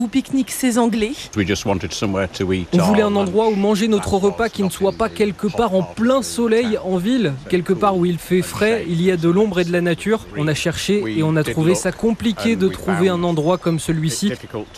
Où pique-niquent ces Anglais. On voulait un endroit où manger notre repas qui ne soit pas quelque part en plein soleil en ville, quelque part où il fait frais, il y a de l'ombre et de la nature. On a cherché et on a trouvé ça compliqué de trouver un endroit comme celui-ci.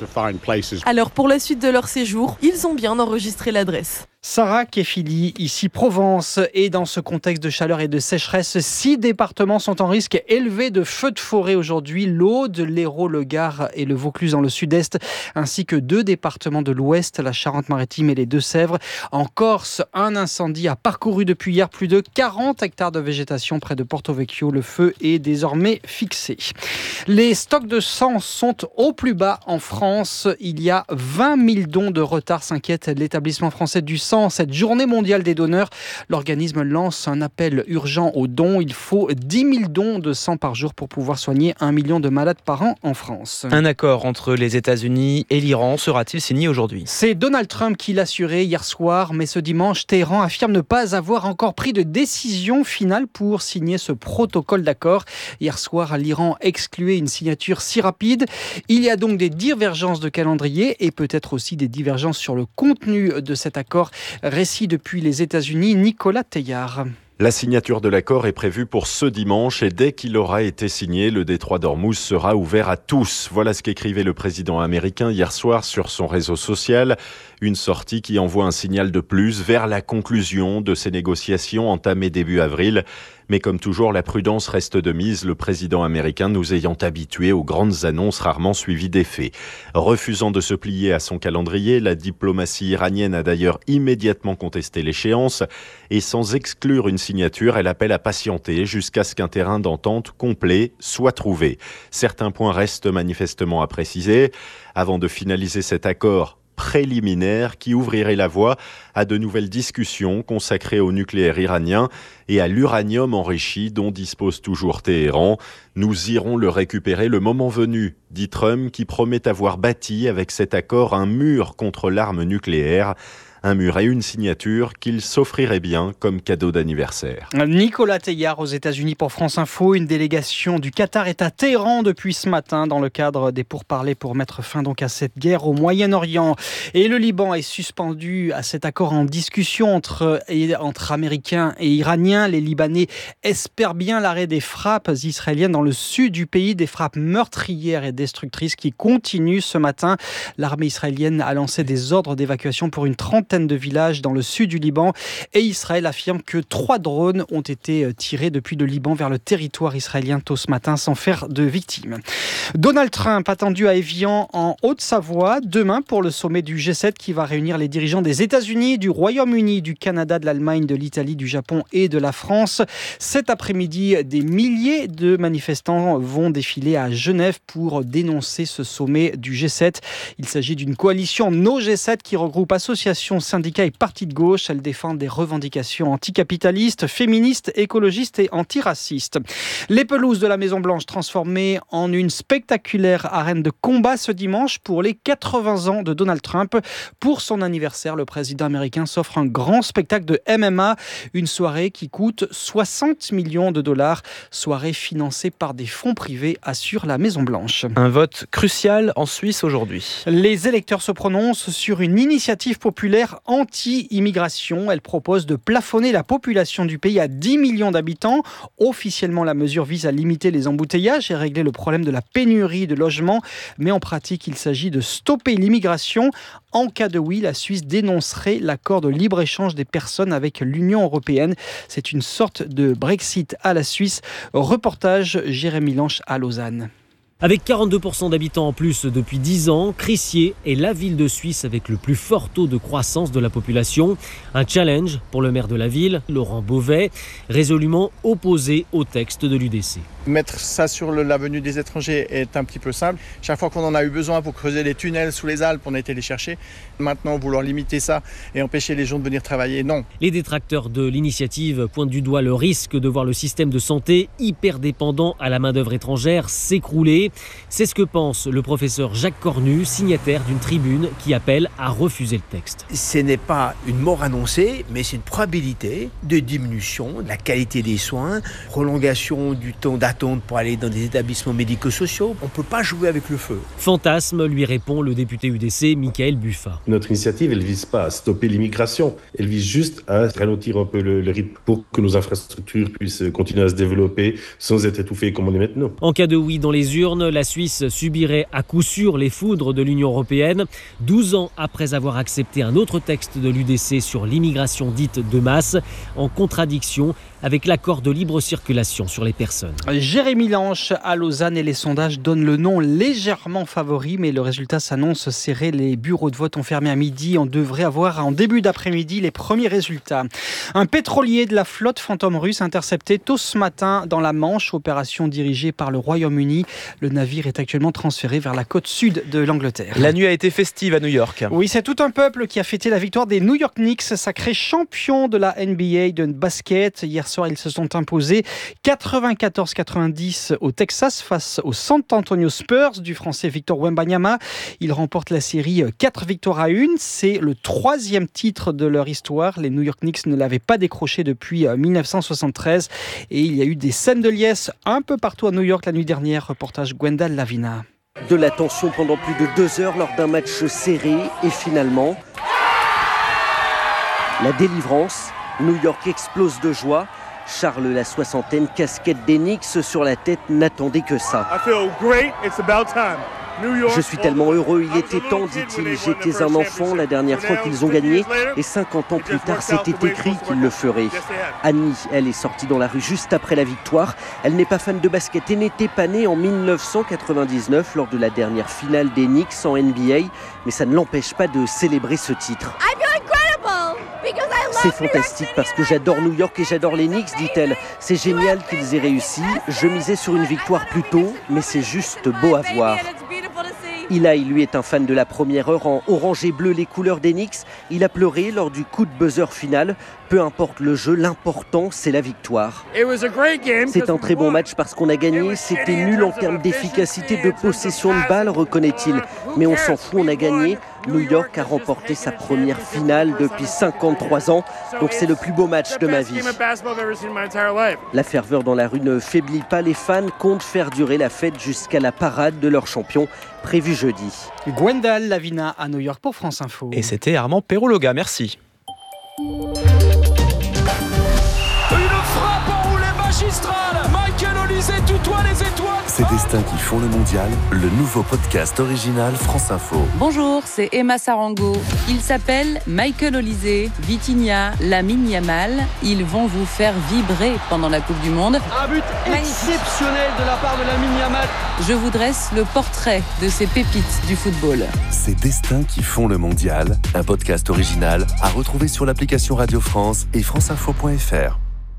Alors pour la suite de leur séjour, ils ont bien enregistré l'adresse. Sarah Kefili, ici Provence. Et dans ce contexte de chaleur et de sécheresse, 6 départements sont en risque élevé de feux de forêt aujourd'hui. L'Aude, l'Hérault, le Gard et le Vaucluse dans le sud-est, ainsi que 2 départements de l'ouest, la Charente-Maritime et les Deux-Sèvres. En Corse, un incendie a parcouru depuis hier plus de 40 hectares de végétation près de Porto Vecchio. Le feu est désormais fixé. Les stocks de sang sont au plus bas en France. Il y a 20 000 dons de retard, s'inquiète l'établissement français du sang. Cette journée mondiale des donneurs, l'organisme lance un appel urgent aux dons. Il faut 10 000 dons de sang par jour pour pouvoir soigner 1 million de malades par an en France. Un accord entre les États-Unis et l'Iran sera-t-il signé aujourd'hui ? C'est Donald Trump qui l'a assuré hier soir, mais ce dimanche, Téhéran affirme ne pas avoir encore pris de décision finale pour signer ce protocole d'accord. Hier soir, l'Iran excluait une signature si rapide. Il y a donc des divergences de calendrier et peut-être aussi des divergences sur le contenu de cet accord. Récit depuis les États-Unis, Nicolas Teillard. La signature de l'accord est prévue pour ce dimanche et dès qu'il aura été signé, le détroit d'Ormuz sera ouvert à tous. Voilà ce qu'écrivait le président américain hier soir sur son réseau social. Une sortie qui envoie un signal de plus vers la conclusion de ces négociations entamées début avril. Mais comme toujours, la prudence reste de mise, le président américain nous ayant habitués aux grandes annonces rarement suivies d'effets. Refusant de se plier à son calendrier, la diplomatie iranienne a d'ailleurs immédiatement contesté l'échéance et sans exclure une signature, elle appelle à patienter jusqu'à ce qu'un terrain d'entente complet soit trouvé. Certains points restent manifestement à préciser. Avant de finaliser cet accord préliminaire qui ouvrirait la voie à de nouvelles discussions consacrées au nucléaire iranien et à l'uranium enrichi dont dispose toujours Téhéran. Nous irons le récupérer le moment venu, dit Trump, qui promet avoir bâti avec cet accord un mur contre l'arme nucléaire. Un mur et une signature qu'il s'offrirait bien comme cadeau d'anniversaire. Nicolas Teillard aux États-Unis pour France Info. Une délégation du Qatar est à Téhéran depuis ce matin dans le cadre des pourparlers pour mettre fin donc à cette guerre au Moyen-Orient. Et le Liban est suspendu à cet accord en discussion entre Américains et Iraniens. Les Libanais espèrent bien l'arrêt des frappes israéliennes dans le sud du pays, des frappes meurtrières et destructrices qui continuent ce matin. L'armée israélienne a lancé des ordres d'évacuation pour une trentaine de villages dans le sud du Liban et Israël affirme que 3 drones ont été tirés depuis le Liban vers le territoire israélien tôt ce matin sans faire de victimes. Donald Trump attendu à Évian en Haute-Savoie demain pour le sommet du G7 qui va réunir les dirigeants des États-Unis, du Royaume-Uni, du Canada, de l'Allemagne, de l'Italie, du Japon et de la France. Cet après-midi, des milliers de manifestants vont défiler à Genève pour dénoncer ce sommet du G7. Il s'agit d'une coalition No G7 qui regroupe associations, syndicats et partis de gauche. Elles défendent des revendications anticapitalistes, féministes, écologistes et antiracistes. Les pelouses de la Maison-Blanche transformées en une spectaculaire arène de combat ce dimanche pour les 80 ans de Donald Trump. Pour son anniversaire, le président américain s'offre un grand spectacle de MMA, une soirée qui coûte 60 millions de dollars, soirée financée par des fonds privés, assure la Maison-Blanche. Un vote crucial en Suisse aujourd'hui. Les électeurs se prononcent sur une initiative populaire anti-immigration. Elle propose de plafonner la population du pays à 10 millions d'habitants. Officiellement, la mesure vise à limiter les embouteillages et régler le problème de la pénurie de logements. Mais en pratique, il s'agit de stopper l'immigration. En cas de oui, la Suisse dénoncerait l'accord de libre-échange des personnes avec l'Union européenne. C'est une sorte de Brexit à la Suisse. Reportage Jérémy Lanche à Lausanne. Avec 42% d'habitants en plus depuis 10 ans, Crissier est la ville de Suisse avec le plus fort taux de croissance de la population. Un challenge pour le maire de la ville, Laurent Beauvais, résolument opposé au texte de l'UDC. Mettre ça sur la venue des étrangers est un petit peu simple. Chaque fois qu'on en a eu besoin pour creuser des tunnels sous les Alpes, on a été les chercher. Maintenant, vouloir limiter ça et empêcher les gens de venir travailler, non. Les détracteurs de l'initiative pointent du doigt le risque de voir le système de santé hyper dépendant à la main-d'œuvre étrangère s'écrouler. C'est ce que pense le professeur Jacques Cornu, signataire d'une tribune qui appelle à refuser le texte. Ce n'est pas une mort annoncée, mais c'est une probabilité de diminution de la qualité des soins, prolongation du temps d'attente attendre pour aller dans des établissements médico-sociaux. On ne peut pas jouer avec le feu. Fantasme, lui répond le député UDC, Michael Buffa. Notre initiative, elle ne vise pas à stopper l'immigration. Elle vise juste à ralentir un peu le rythme pour que nos infrastructures puissent continuer à se développer sans être étouffées comme on est maintenant. En cas de oui dans les urnes, la Suisse subirait à coup sûr les foudres de l'Union européenne. 12 ans après avoir accepté un autre texte de l'UDC sur l'immigration dite de masse, en contradiction avec l'accord de libre circulation sur les personnes. Jérémy Lanche à Lausanne et les sondages donnent le nom légèrement favori, mais le résultat s'annonce serré. Les bureaux de vote ont fermé à midi. On devrait avoir en début d'après-midi les premiers résultats. Un pétrolier de la flotte fantôme russe intercepté tôt ce matin dans la Manche, opération dirigée par le Royaume-Uni. Le navire est actuellement transféré vers la côte sud de l'Angleterre. La nuit a été festive à New York. Oui, c'est tout un peuple qui a fêté la victoire des New York Knicks, sacrés champions de la NBA de basket. Hier soir, ils se sont imposés 94-90 au Texas face aux San Antonio Spurs du français Victor Wembanyama. Ils remportent la série 4 victoires à 1. C'est le 3e titre de leur histoire. Les New York Knicks ne l'avaient pas décroché depuis 1973. Et il y a eu des scènes de liesse un peu partout à New York la nuit dernière. Reportage Gwendal Lavina. De la tension pendant plus de 2 heures lors d'un match serré. Et finalement, la délivrance. New York explose de joie. Charles, la soixantaine, casquette des Knicks sur la tête, n'attendait que ça. Je suis tellement heureux, il était temps, dit-il. J'étais un enfant la dernière fois qu'ils ont gagné et 50 ans plus tard, c'était écrit qu'ils le feraient. Annie, elle est sortie dans la rue juste après la victoire. Elle n'est pas fan de basket et n'était pas née en 1999 lors de la dernière finale des Knicks en NBA, mais ça ne l'empêche pas de célébrer ce titre. C'est fantastique parce que j'adore New York et j'adore les Knicks, dit-elle. C'est génial qu'ils aient réussi. Je misais sur une victoire plus tôt, mais c'est juste beau à voir. Eli, lui, est un fan de la première heure en orange et bleu, les couleurs des Knicks. Il a pleuré lors du coup de buzzer final. Peu importe le jeu, l'important, c'est la victoire. C'est un très bon match parce qu'on a gagné. C'était nul en termes d'efficacité de possession de balle, reconnaît-il. Mais on s'en fout, on a gagné. New York a remporté sa première finale depuis 53 ans. Donc c'est le plus beau match de ma vie. La ferveur dans la rue ne faiblit pas. Les fans comptent faire durer la fête jusqu'à la parade de leur champion, prévue jeudi. Gwendal Lavina à New York pour France Info. Et c'était Armand Perrologa, merci. Une frappe enroulée magistrale. Michael Olysée tutoie les étoiles. Ces destins qui font le mondial, le nouveau podcast original France Info. Bonjour, c'est Emma Sarango. Il s'appelle Michael Olysée, Vitinha, Lamine Yamal. Ils vont vous faire vibrer pendant la Coupe du Monde. Un but exceptionnel de la part de Lamine Yamal. Je vous dresse le portrait de ces pépites du football. Ces destins qui font le mondial, un podcast original à retrouver sur l'application Radio France et franceinfo.fr.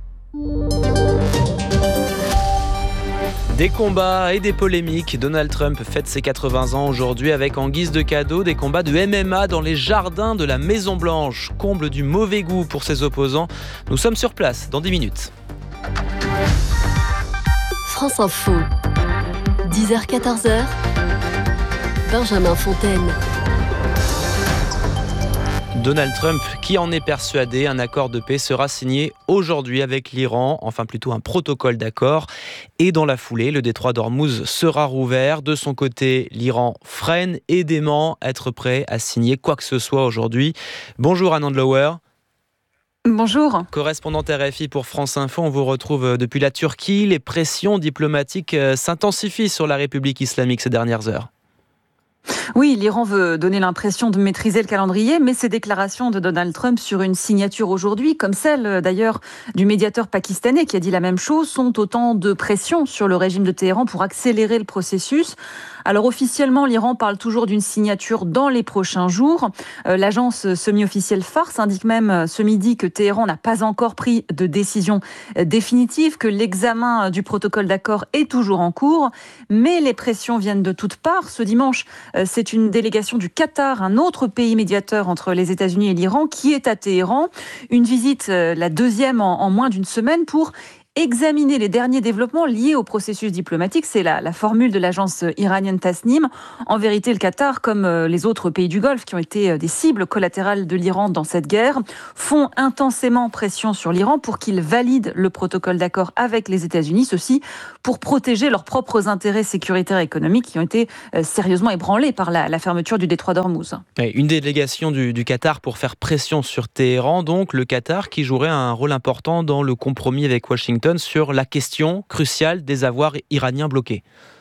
Des combats et des polémiques. Donald Trump fête ses 80 ans aujourd'hui avec en guise de cadeau des combats de MMA dans les jardins de la Maison Blanche. Comble du mauvais goût pour ses opposants. Nous sommes sur place dans 10 minutes. France Info, 10h-14h, Benjamin Fontaine. Donald Trump, qui en est persuadé, un accord de paix sera signé aujourd'hui avec l'Iran, enfin plutôt un protocole d'accord. Et dans la foulée, le détroit d'Ormuz sera rouvert. De son côté, l'Iran freine et dément être prêt à signer quoi que ce soit aujourd'hui. Bonjour Anand Lower. Bonjour. Correspondante RFI pour France Info, on vous retrouve depuis la Turquie. Les pressions diplomatiques s'intensifient sur la République islamique ces dernières heures. Oui, l'Iran veut donner l'impression de maîtriser le calendrier, mais ces déclarations de Donald Trump sur une signature aujourd'hui, comme celle d'ailleurs du médiateur pakistanais qui a dit la même chose, sont autant de pression sur le régime de Téhéran pour accélérer le processus. Alors officiellement, l'Iran parle toujours d'une signature dans les prochains jours. L'agence semi-officielle Fars indique même ce midi que Téhéran n'a pas encore pris de décision définitive, que l'examen du protocole d'accord est toujours en cours. Mais les pressions viennent de toutes parts. Ce dimanche, c'est une délégation du Qatar, un autre pays médiateur entre les États-Unis et l'Iran, qui est à Téhéran. Une visite, la deuxième en moins d'une semaine, pour examiner les derniers développements liés au processus diplomatique. C'est la formule de l'agence iranienne Tasnim. En vérité, le Qatar, comme les autres pays du Golfe qui ont été des cibles collatérales de l'Iran dans cette guerre, font intensément pression sur l'Iran pour qu'il valide le protocole d'accord avec les États-Unis, ceci pour protéger leurs propres intérêts sécuritaires et économiques qui ont été sérieusement ébranlés par la fermeture du détroit d'Ormuz. Une délégation du Qatar pour faire pression sur Téhéran, donc le Qatar qui jouerait un rôle important dans le compromis avec Washington sur la question cruciale des avoirs iraniens bloqués.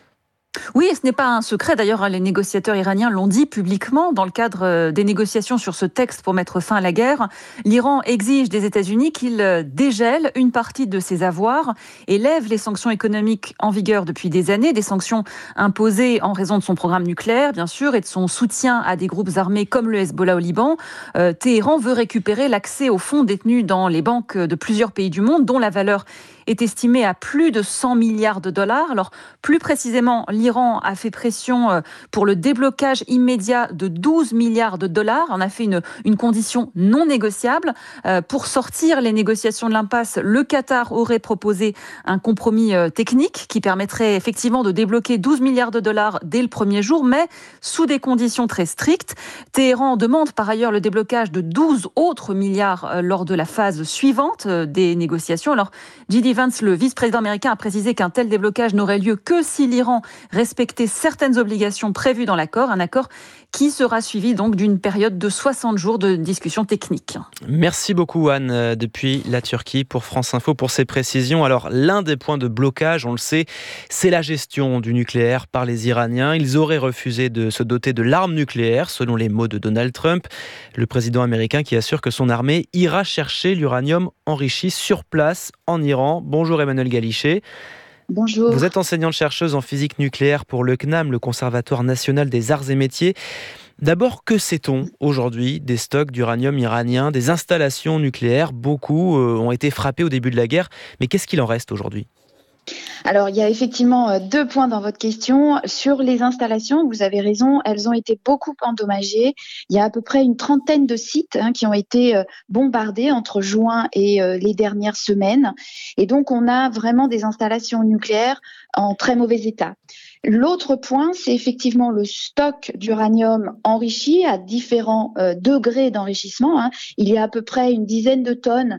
Oui, et ce n'est pas un secret. D'ailleurs, les négociateurs iraniens l'ont dit publiquement dans le cadre des négociations sur ce texte pour mettre fin à la guerre. L'Iran exige des États-Unis qu'ils dégèlent une partie de ses avoirs et lèvent les sanctions économiques en vigueur depuis des années, des sanctions imposées en raison de son programme nucléaire, bien sûr, et de son soutien à des groupes armés comme le Hezbollah au Liban. Téhéran veut récupérer l'accès aux fonds détenus dans les banques de plusieurs pays du monde, dont la valeur est estimé à plus de 100 milliards de dollars. Alors, plus précisément, l'Iran a fait pression pour le déblocage immédiat de 12 milliards de dollars. On a fait une condition non négociable. Pour sortir les négociations de l'impasse, le Qatar aurait proposé un compromis technique qui permettrait effectivement de débloquer 12 milliards de dollars dès le premier jour, mais sous des conditions très strictes. Téhéran demande par ailleurs le déblocage de 12 autres milliards lors de la phase suivante des négociations. Alors, J.D. Vance, le vice-président américain, a précisé qu'un tel déblocage n'aurait lieu que si l'Iran respectait certaines obligations prévues dans l'accord, un accord qui sera suivi donc d'une période de 60 jours de discussion technique. Merci beaucoup Anne depuis la Turquie pour France Info pour ces précisions. Alors l'un des points de blocage, on le sait, c'est la gestion du nucléaire par les Iraniens. Ils auraient refusé de se doter de l'arme nucléaire, selon les mots de Donald Trump, le président américain qui assure que son armée ira chercher l'uranium enrichi sur place en Iran. Bonjour Emmanuel Galichet. Bonjour. Vous êtes enseignante-chercheuse en physique nucléaire pour le CNAM, le Conservatoire national des arts et métiers. D'abord, que sait-on aujourd'hui des stocks d'uranium iranien, des installations nucléaires? Beaucoup ont été frappées au début de la guerre, mais qu'est-ce qu'il en reste aujourd'hui ? Alors, il y a effectivement 2 points dans votre question. Sur les installations, vous avez raison, elles ont été beaucoup endommagées. Il y a à peu près une trentaine de sites qui ont été bombardés entre juin et les dernières semaines. Et donc, on a vraiment des installations nucléaires en très mauvais état. L'autre point, c'est effectivement le stock d'uranium enrichi à différents degrés d'enrichissement. Il y a à peu près une dizaine de tonnes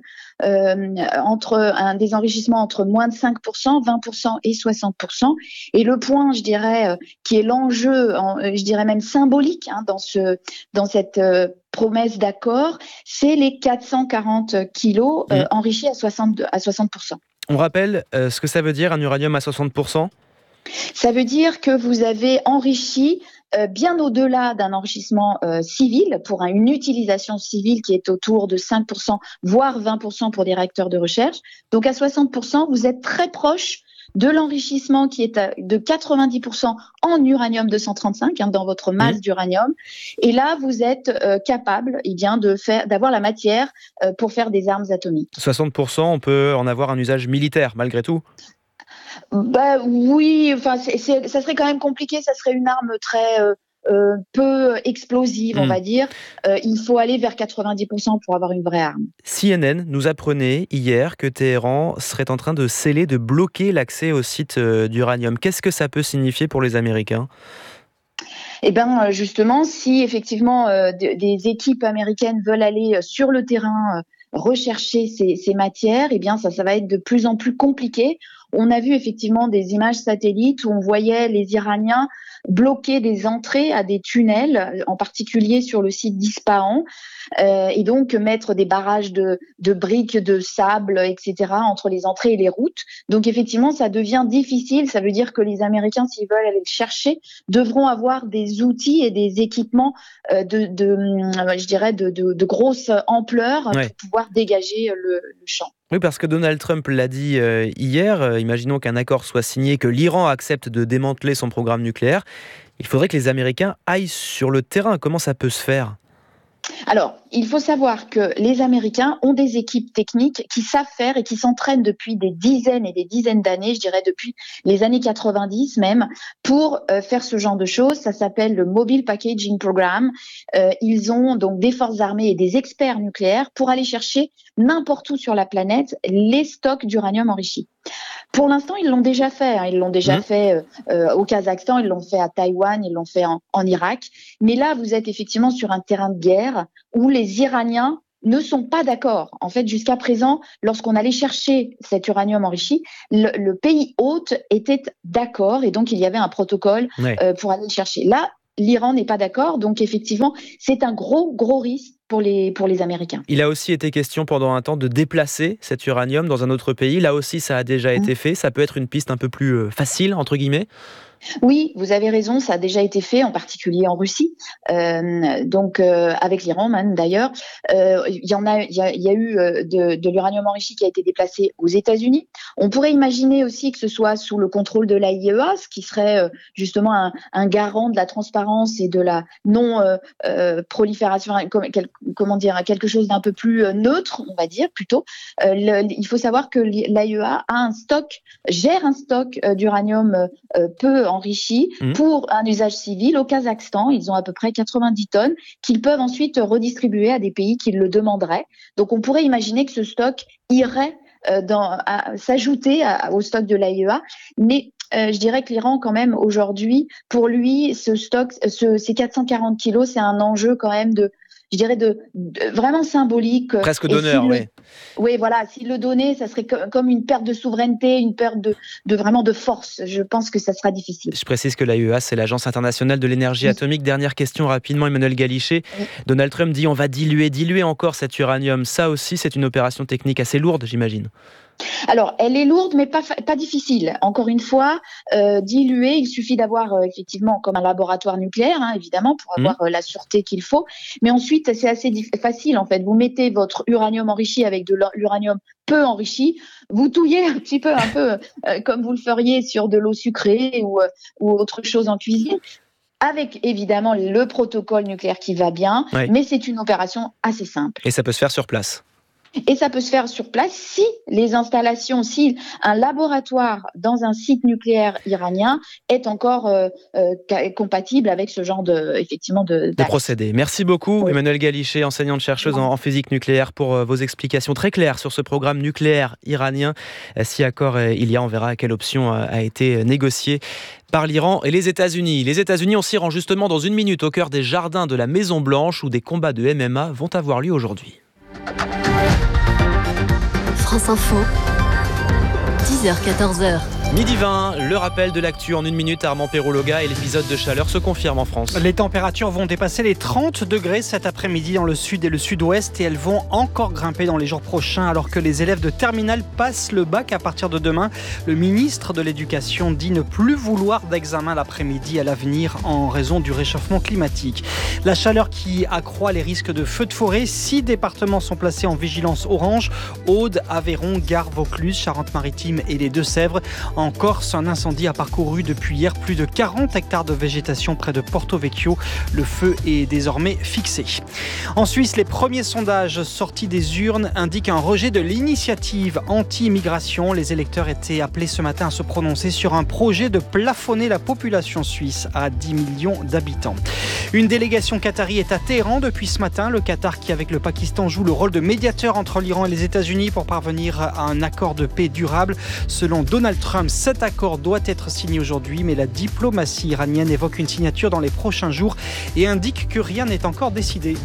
des enrichissements entre moins de 5%, 20% et 60%. Et le point, je dirais, qui est l'enjeu, je dirais même symbolique dans cette promesse d'accord, c'est les 440 kilos enrichis à 60%. On rappelle ce que ça veut dire un uranium à 60%? Ça veut dire que vous avez enrichi bien au-delà d'un enrichissement civil, pour une utilisation civile qui est autour de 5%, voire 20% pour des réacteurs de recherche. Donc à 60%, vous êtes très proche de l'enrichissement qui est de 90% en uranium-235 dans votre masse d'uranium. Et là, vous êtes capable d'avoir la matière pour faire des armes atomiques. 60%, on peut en avoir un usage militaire malgré tout? Oui, ça serait quand même compliqué, ça serait une arme très peu explosive, on va dire. Il faut aller vers 90% pour avoir une vraie arme. CNN nous apprenait hier que Téhéran serait en train de sceller, de bloquer l'accès au site d'uranium. Qu'est-ce que ça peut signifier pour les Américains ? Eh bien, justement, si effectivement des équipes américaines veulent aller sur le terrain rechercher ces matières, eh bien, ça va être de plus en plus compliqué. On a vu effectivement des images satellites où on voyait les Iraniens bloquer des entrées à des tunnels, en particulier sur le site d'Ispahan, et donc mettre des barrages de briques, de sable, etc. entre les entrées et les routes. Donc effectivement, ça devient difficile. Ça veut dire que les Américains, s'ils veulent aller le chercher, devront avoir des outils et des équipements de grosse ampleur pour pouvoir dégager le champ. Oui, parce que Donald Trump l'a dit hier, imaginons qu'un accord soit signé, que l'Iran accepte de démanteler son programme nucléaire, il faudrait que les Américains aillent sur le terrain. Comment ça peut se faire ? Alors, il faut savoir que les Américains ont des équipes techniques qui savent faire et qui s'entraînent depuis des dizaines et des dizaines d'années, je dirais depuis les années 90 même, pour faire ce genre de choses. Ça s'appelle le Mobile Packaging Program. Ils ont donc des forces armées et des experts nucléaires pour aller chercher n'importe où sur la planète les stocks d'uranium enrichi. Pour l'instant, ils l'ont déjà fait. Ils l'ont déjà fait au Kazakhstan, ils l'ont fait à Taïwan, ils l'ont fait en Irak. Mais là, vous êtes effectivement sur un terrain de guerre où les Iraniens ne sont pas d'accord. En fait, jusqu'à présent, lorsqu'on allait chercher cet uranium enrichi, le pays hôte était d'accord et donc il y avait un protocole pour aller le chercher. Là, l'Iran n'est pas d'accord, donc effectivement, c'est un gros risque pour les Américains. Il a aussi été question pendant un temps de déplacer cet uranium dans un autre pays. Là aussi, ça a déjà été fait. Ça peut être une piste un peu plus facile, entre guillemets. Oui, vous avez raison, ça a déjà été fait, en particulier en Russie, donc avec l'Iran même d'ailleurs. Il y a eu de l'uranium enrichi qui a été déplacé aux États-Unis. On pourrait imaginer aussi que ce soit sous le contrôle de l'AIEA, ce qui serait justement un garant de la transparence et de la non prolifération, comment dire, quelque chose d'un peu plus neutre, on va dire plutôt. Il faut savoir que l'AIEA gère un stock d'uranium peu enrichi pour un usage civil au Kazakhstan. Ils ont à peu près 90 tonnes qu'ils peuvent ensuite redistribuer à des pays qui le demanderaient. Donc on pourrait imaginer que ce stock irait s'ajouter au stock de l'AIEA. Mais je dirais que l'Iran, quand même, aujourd'hui, pour lui, ce stock, ces 440 kilos, c'est un enjeu quand même de vraiment symbolique. Presque d'honneur, oui. Oui, voilà. S'il le donnait, ça serait comme une perte de souveraineté, une perte vraiment de force. Je pense que ça sera difficile. Je précise que l'AIEA, c'est l'Agence internationale de l'énergie atomique. Dernière question rapidement, Emmanuel Galichet. Oui. Donald Trump dit on va diluer encore cet uranium. Ça aussi, c'est une opération technique assez lourde, j'imagine. Alors, elle est lourde, mais pas difficile. Encore une fois, diluer, il suffit d'avoir effectivement comme un laboratoire nucléaire, évidemment, pour avoir la sûreté qu'il faut. Mais ensuite, c'est assez facile, en fait. Vous mettez votre uranium enrichi avec de l'uranium peu enrichi, vous touillez un peu comme vous le feriez sur de l'eau sucrée ou autre chose en cuisine. Avec évidemment le protocole nucléaire qui va bien, mais c'est une opération assez simple. Et ça peut se faire sur place. Et ça peut se faire sur place si un laboratoire dans un site nucléaire iranien est encore compatible avec ce genre de procédé. Merci beaucoup, Emmanuel Galichet, enseignante-chercheuse en physique nucléaire, pour vos explications très claires sur ce programme nucléaire iranien. Si accord il y a, on verra quelle option a été négociée par l'Iran et les États-Unis. Les États-Unis, on s'y rend justement dans une minute au cœur des jardins de la Maison-Blanche où des combats de MMA vont avoir lieu aujourd'hui. France Info, 10h-14h. Midi 20, le rappel de l'actu en une minute. Armand Perrologa, et l'épisode de chaleur se confirme en France. Les températures vont dépasser les 30 degrés cet après-midi dans le sud et le sud-ouest et elles vont encore grimper dans les jours prochains alors que les élèves de terminale passent le bac à partir de demain. Le ministre de l'Éducation dit ne plus vouloir d'examen l'après-midi à l'avenir en raison du réchauffement climatique. La chaleur qui accroît les risques de feux de forêt. 6 départements sont placés en vigilance orange. Aude, Aveyron, Gard, Vaucluse, Charente-Maritime et les Deux-Sèvres. En Corse, un incendie a parcouru depuis hier plus de 40 hectares de végétation près de Porto Vecchio. Le feu est désormais fixé. En Suisse, les premiers sondages sortis des urnes indiquent un rejet de l'initiative anti-immigration. Les électeurs étaient appelés ce matin à se prononcer sur un projet de plafonner la population suisse à 10 millions d'habitants. Une délégation qatari est à Téhéran depuis ce matin. Le Qatar qui, avec le Pakistan, joue le rôle de médiateur entre l'Iran et les États-Unis pour parvenir à un accord de paix durable. Selon Donald Trump, cet accord doit être signé aujourd'hui, mais la diplomatie iranienne évoque une signature dans les prochains jours et indique que rien n'est encore décidé.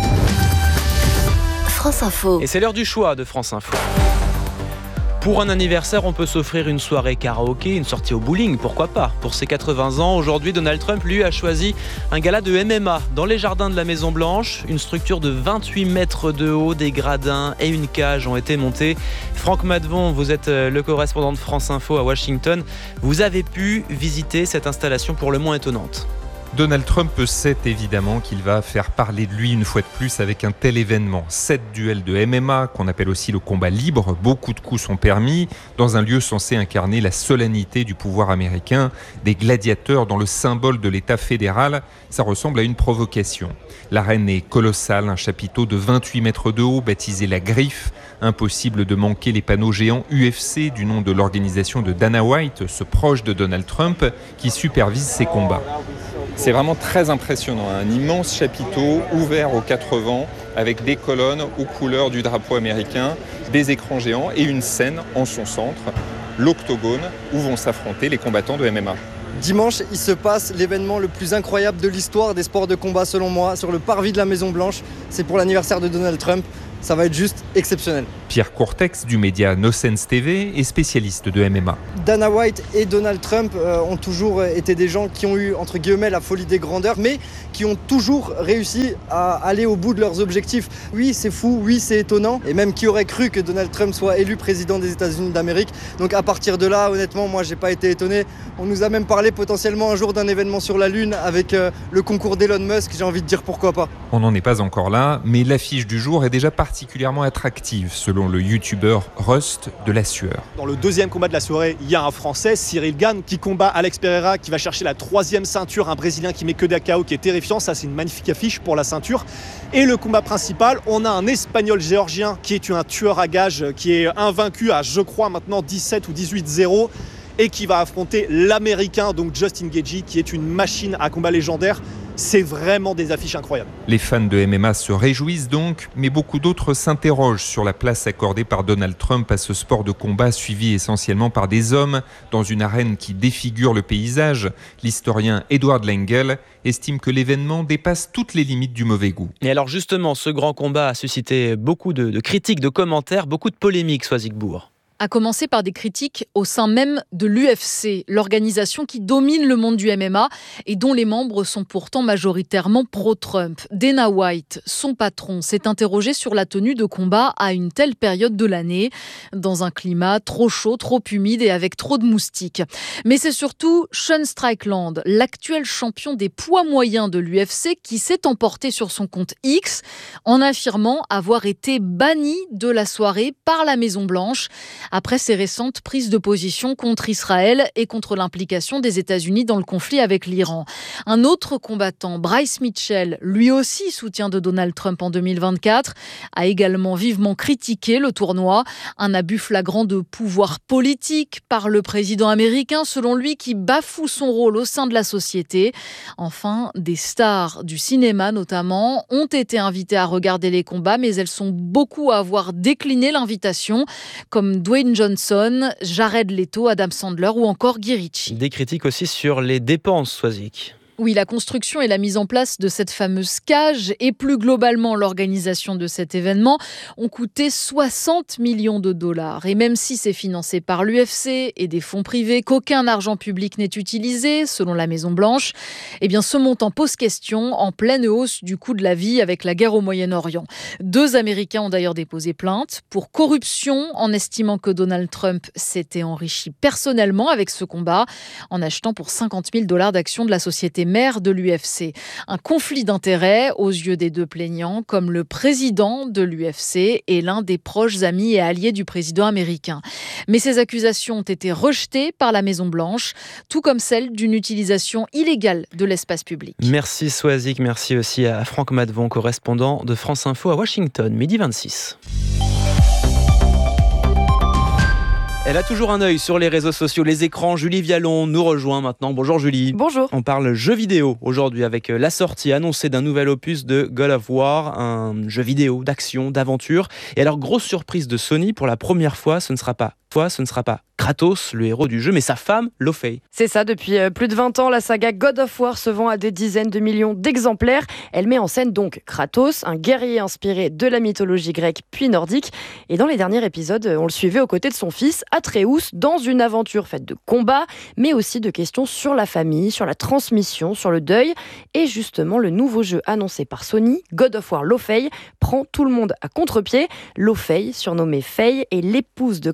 France Info. Et c'est l'heure du choix de France Info. Pour un anniversaire, on peut s'offrir une soirée karaoké, une sortie au bowling, pourquoi pas. Pour ses 80 ans, aujourd'hui, Donald Trump, lui, a choisi un gala de MMA dans les jardins de la Maison-Blanche. Une structure de 28 mètres de haut, des gradins et une cage ont été montés. Franck Madvon, vous êtes le correspondant de France Info à Washington. Vous avez pu visiter cette installation pour le moins étonnante. Donald Trump sait évidemment qu'il va faire parler de lui une fois de plus avec un tel événement. 7 duels de MMA, qu'on appelle aussi le combat libre, beaucoup de coups sont permis, dans un lieu censé incarner la solennité du pouvoir américain, des gladiateurs dans le symbole de l'État fédéral, ça ressemble à une provocation. L'arène est colossale, un chapiteau de 28 mètres de haut, baptisé La Griffe. Impossible de manquer les panneaux géants UFC du nom de l'organisation de Dana White, ce proche de Donald Trump, qui supervise ces combats. C'est vraiment très impressionnant, un immense chapiteau ouvert aux 4 vents avec des colonnes aux couleurs du drapeau américain, des écrans géants et une scène en son centre, l'octogone où vont s'affronter les combattants de MMA. Dimanche, il se passe l'événement le plus incroyable de l'histoire des sports de combat selon moi, sur le parvis de la Maison Blanche. C'est pour l'anniversaire de Donald Trump. Ça va être juste exceptionnel. Pierre Courtex du média No Sense TV est spécialiste de MMA. Dana White et Donald Trump ont toujours été des gens qui ont eu, entre guillemets, la folie des grandeurs, mais qui ont toujours réussi à aller au bout de leurs objectifs. Oui, c'est fou, oui, c'est étonnant, et même qui aurait cru que Donald Trump soit élu président des États-Unis d'Amérique. Donc à partir de là, honnêtement, moi, j'ai pas été étonné. On nous a même parlé potentiellement un jour d'un événement sur la Lune avec le concours d'Elon Musk. J'ai envie de dire pourquoi pas. On n'en est pas encore là, mais l'affiche du jour est déjà particulièrement attractive, selon le youtubeur Rust de La Sueur. Dans le deuxième combat de la soirée, il y a un Français, Cyril Gane, qui combat Alex Pereira, qui va chercher la 3e ceinture, un Brésilien qui met que des KO, qui est terrifiant. Ça, c'est une magnifique affiche pour la ceinture. Et le combat principal, on a un Espagnol géorgien qui est un tueur à gages, qui est invaincu à, je crois, maintenant 17 ou 18-0, et qui va affronter l'Américain, donc Justin Gaethje, qui est une machine à combat légendaire. C'est vraiment des affiches incroyables. Les fans de MMA se réjouissent donc, mais beaucoup d'autres s'interrogent sur la place accordée par Donald Trump à ce sport de combat suivi essentiellement par des hommes dans une arène qui défigure le paysage. L'historien Edward Lengel estime que l'événement dépasse toutes les limites du mauvais goût. Et alors justement, ce grand combat a suscité beaucoup de critiques, de commentaires, beaucoup de polémiques, Soazic Bourg. À commencer par des critiques au sein même de l'UFC, l'organisation qui domine le monde du MMA et dont les membres sont pourtant majoritairement pro-Trump. Dana White, son patron, s'est interrogé sur la tenue de combat à une telle période de l'année, dans un climat trop chaud, trop humide et avec trop de moustiques. Mais c'est surtout Sean Strickland, l'actuel champion des poids moyens de l'UFC, qui s'est emporté sur son compte X en affirmant avoir été banni de la soirée par la Maison-Blanche après ses récentes prises de position contre Israël et contre l'implication des États-Unis dans le conflit avec l'Iran. Un autre combattant, Bryce Mitchell, lui aussi soutien de Donald Trump en 2024, a également vivement critiqué le tournoi. Un abus flagrant de pouvoir politique par le président américain, selon lui, qui bafoue son rôle au sein de la société. Enfin, des stars du cinéma notamment ont été invitées à regarder les combats, mais elles sont beaucoup à avoir décliné l'invitation, comme Dwayne Johnson, Jared Leto, Adam Sandler ou encore Guy Ritchie. Des critiques aussi sur les dépenses, Soazic. Oui, la construction et la mise en place de cette fameuse cage et plus globalement l'organisation de cet événement ont coûté 60 millions de dollars. Et même si c'est financé par l'UFC et des fonds privés, qu'aucun argent public n'est utilisé, selon la Maison-Blanche, eh bien ce montant pose question en pleine hausse du coût de la vie avec la guerre au Moyen-Orient. 2 Américains ont d'ailleurs déposé plainte pour corruption en estimant que Donald Trump s'était enrichi personnellement avec ce combat en achetant pour 50 000 $ d'actions de la société mère de l'UFC. Un conflit d'intérêts aux yeux des 2 plaignants, comme le président de l'UFC et l'un des proches amis et alliés du président américain. Mais ces accusations ont été rejetées par la Maison-Blanche, tout comme celle d'une utilisation illégale de l'espace public. Merci Soazic, merci aussi à Franck Madevon, correspondant de France Info à Washington, midi 26. Elle a toujours un œil sur les réseaux sociaux, les écrans. Julie Vialon nous rejoint maintenant. Bonjour Julie. Bonjour. On parle jeux vidéo aujourd'hui avec la sortie annoncée d'un nouvel opus de God of War, un jeu vidéo d'action, d'aventure. Et alors, grosse surprise de Sony, pour la première fois, ce ne sera pas Kratos, le héros du jeu, mais sa femme, Laufey. C'est ça, depuis plus de 20 ans, la saga God of War se vend à des dizaines de millions d'exemplaires. Elle met en scène donc Kratos, un guerrier inspiré de la mythologie grecque puis nordique. Et dans les derniers épisodes, on le suivait aux côtés de son fils, Atreus, dans une aventure faite de combats, mais aussi de questions sur la famille, sur la transmission, sur le deuil. Et justement, le nouveau jeu annoncé par Sony, God of War Laufey, prend tout le monde à contre-pied. Laufey, surnommée Faye, est l'épouse de Kratos.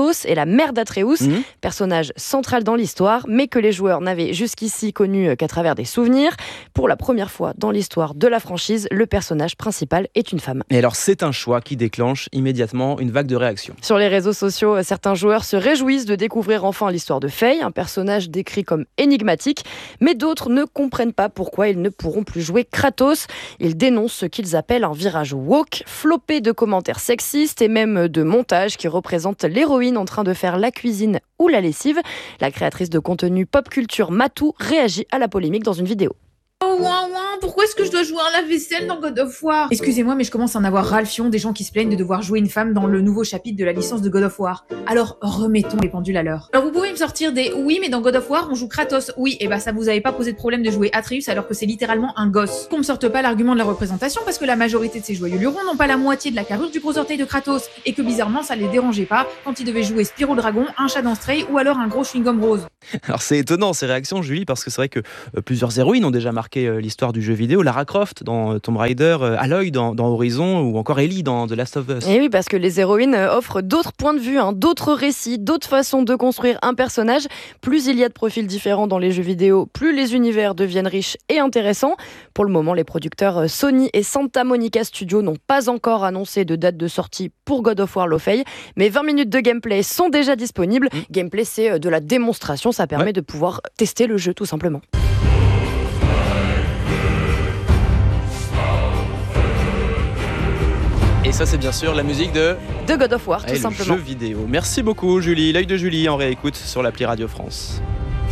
Kratos est la mère d'Atreus, personnage central dans l'histoire, mais que les joueurs n'avaient jusqu'ici connu qu'à travers des souvenirs. Pour la première fois dans l'histoire de la franchise, le personnage principal est une femme. Et alors c'est un choix qui déclenche immédiatement une vague de réactions. Sur les réseaux sociaux, certains joueurs se réjouissent de découvrir enfin l'histoire de Faye, un personnage décrit comme énigmatique, mais d'autres ne comprennent pas pourquoi ils ne pourront plus jouer Kratos. Ils dénoncent ce qu'ils appellent un virage woke, flopé de commentaires sexistes et même de montages qui représentent l'héroïne en train de faire la cuisine ou la lessive. La créatrice de contenu pop culture Matou réagit à la polémique dans une vidéo. Oh ouin ouin, pourquoi est-ce que je dois jouer un lave-vaisselle dans God of War ? Excusez-moi, mais je commence à en avoir ras le fion des gens qui se plaignent de devoir jouer une femme dans le nouveau chapitre de la licence de God of War. Alors remettons les pendules à l'heure. Alors vous pouvez me sortir des oui, mais dans God of War on joue Kratos. Oui, et bah ça vous avait pas posé de problème de jouer Atreus alors que c'est littéralement un gosse. Qu'on me sorte pas l'argument de la représentation parce que la majorité de ces joyeux lurons n'ont pas la moitié de la carrure du gros orteil de Kratos et que bizarrement ça les dérangeait pas quand ils devaient jouer Spyro le dragon, un chat dans Stray ou alors un gros chewing-gum rose. Alors c'est étonnant ces réactions, Julie, parce que c'est vrai que plusieurs héroïnes ont déjà marqué l'histoire du jeu vidéo. Lara Croft dans Tomb Raider, Aloy dans Horizon ou encore Ellie dans The Last of Us. Et oui, parce que les héroïnes offrent d'autres points de vue, d'autres récits, d'autres façons de construire un personnage. Plus il y a de profils différents dans les jeux vidéo, plus les univers deviennent riches et intéressants. Pour le moment, les producteurs Sony et Santa Monica Studios n'ont pas encore annoncé de date de sortie pour God of War Lofey, mais 20 minutes de gameplay sont déjà disponibles. Gameplay, c'est de la démonstration, ça permet de pouvoir tester le jeu tout simplement. Et ça, c'est bien sûr la musique de God of War, tout simplement. Jeu vidéo. Merci beaucoup, Julie. L'œil de Julie en réécoute sur l'appli Radio France.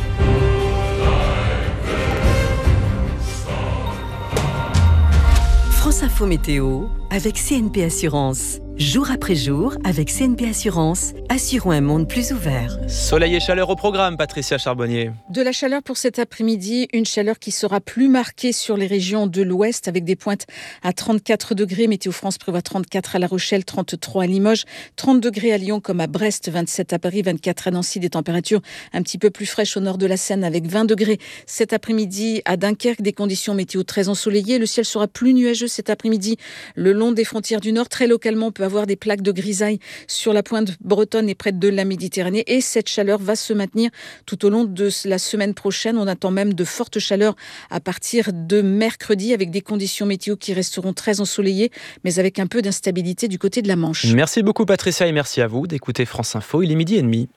France Info Météo avec CNP Assurance. Jour après jour, avec CNP Assurance, assurons un monde plus ouvert. Soleil et chaleur au programme, Patricia Charbonnier. De la chaleur pour cet après-midi, une chaleur qui sera plus marquée sur les régions de l'Ouest avec des pointes à 34 degrés. Météo France prévoit 34 à La Rochelle, 33 à Limoges, 30 degrés à Lyon comme à Brest, 27 à Paris, 24 à Nancy. Des températures un petit peu plus fraîches au nord de la Seine avec 20 degrés. Cet après-midi à Dunkerque, des conditions météo très ensoleillées. Le ciel sera plus nuageux cet après-midi le long des frontières du Nord. Très localement, on peut avoir des plaques de grisaille sur la pointe bretonne et près de la Méditerranée. Et cette chaleur va se maintenir tout au long de la semaine prochaine. On attend même de fortes chaleurs à partir de mercredi avec des conditions météo qui resteront très ensoleillées, mais avec un peu d'instabilité du côté de la Manche. Merci beaucoup Patricia et merci à vous d'écouter France Info. Il est 12h30.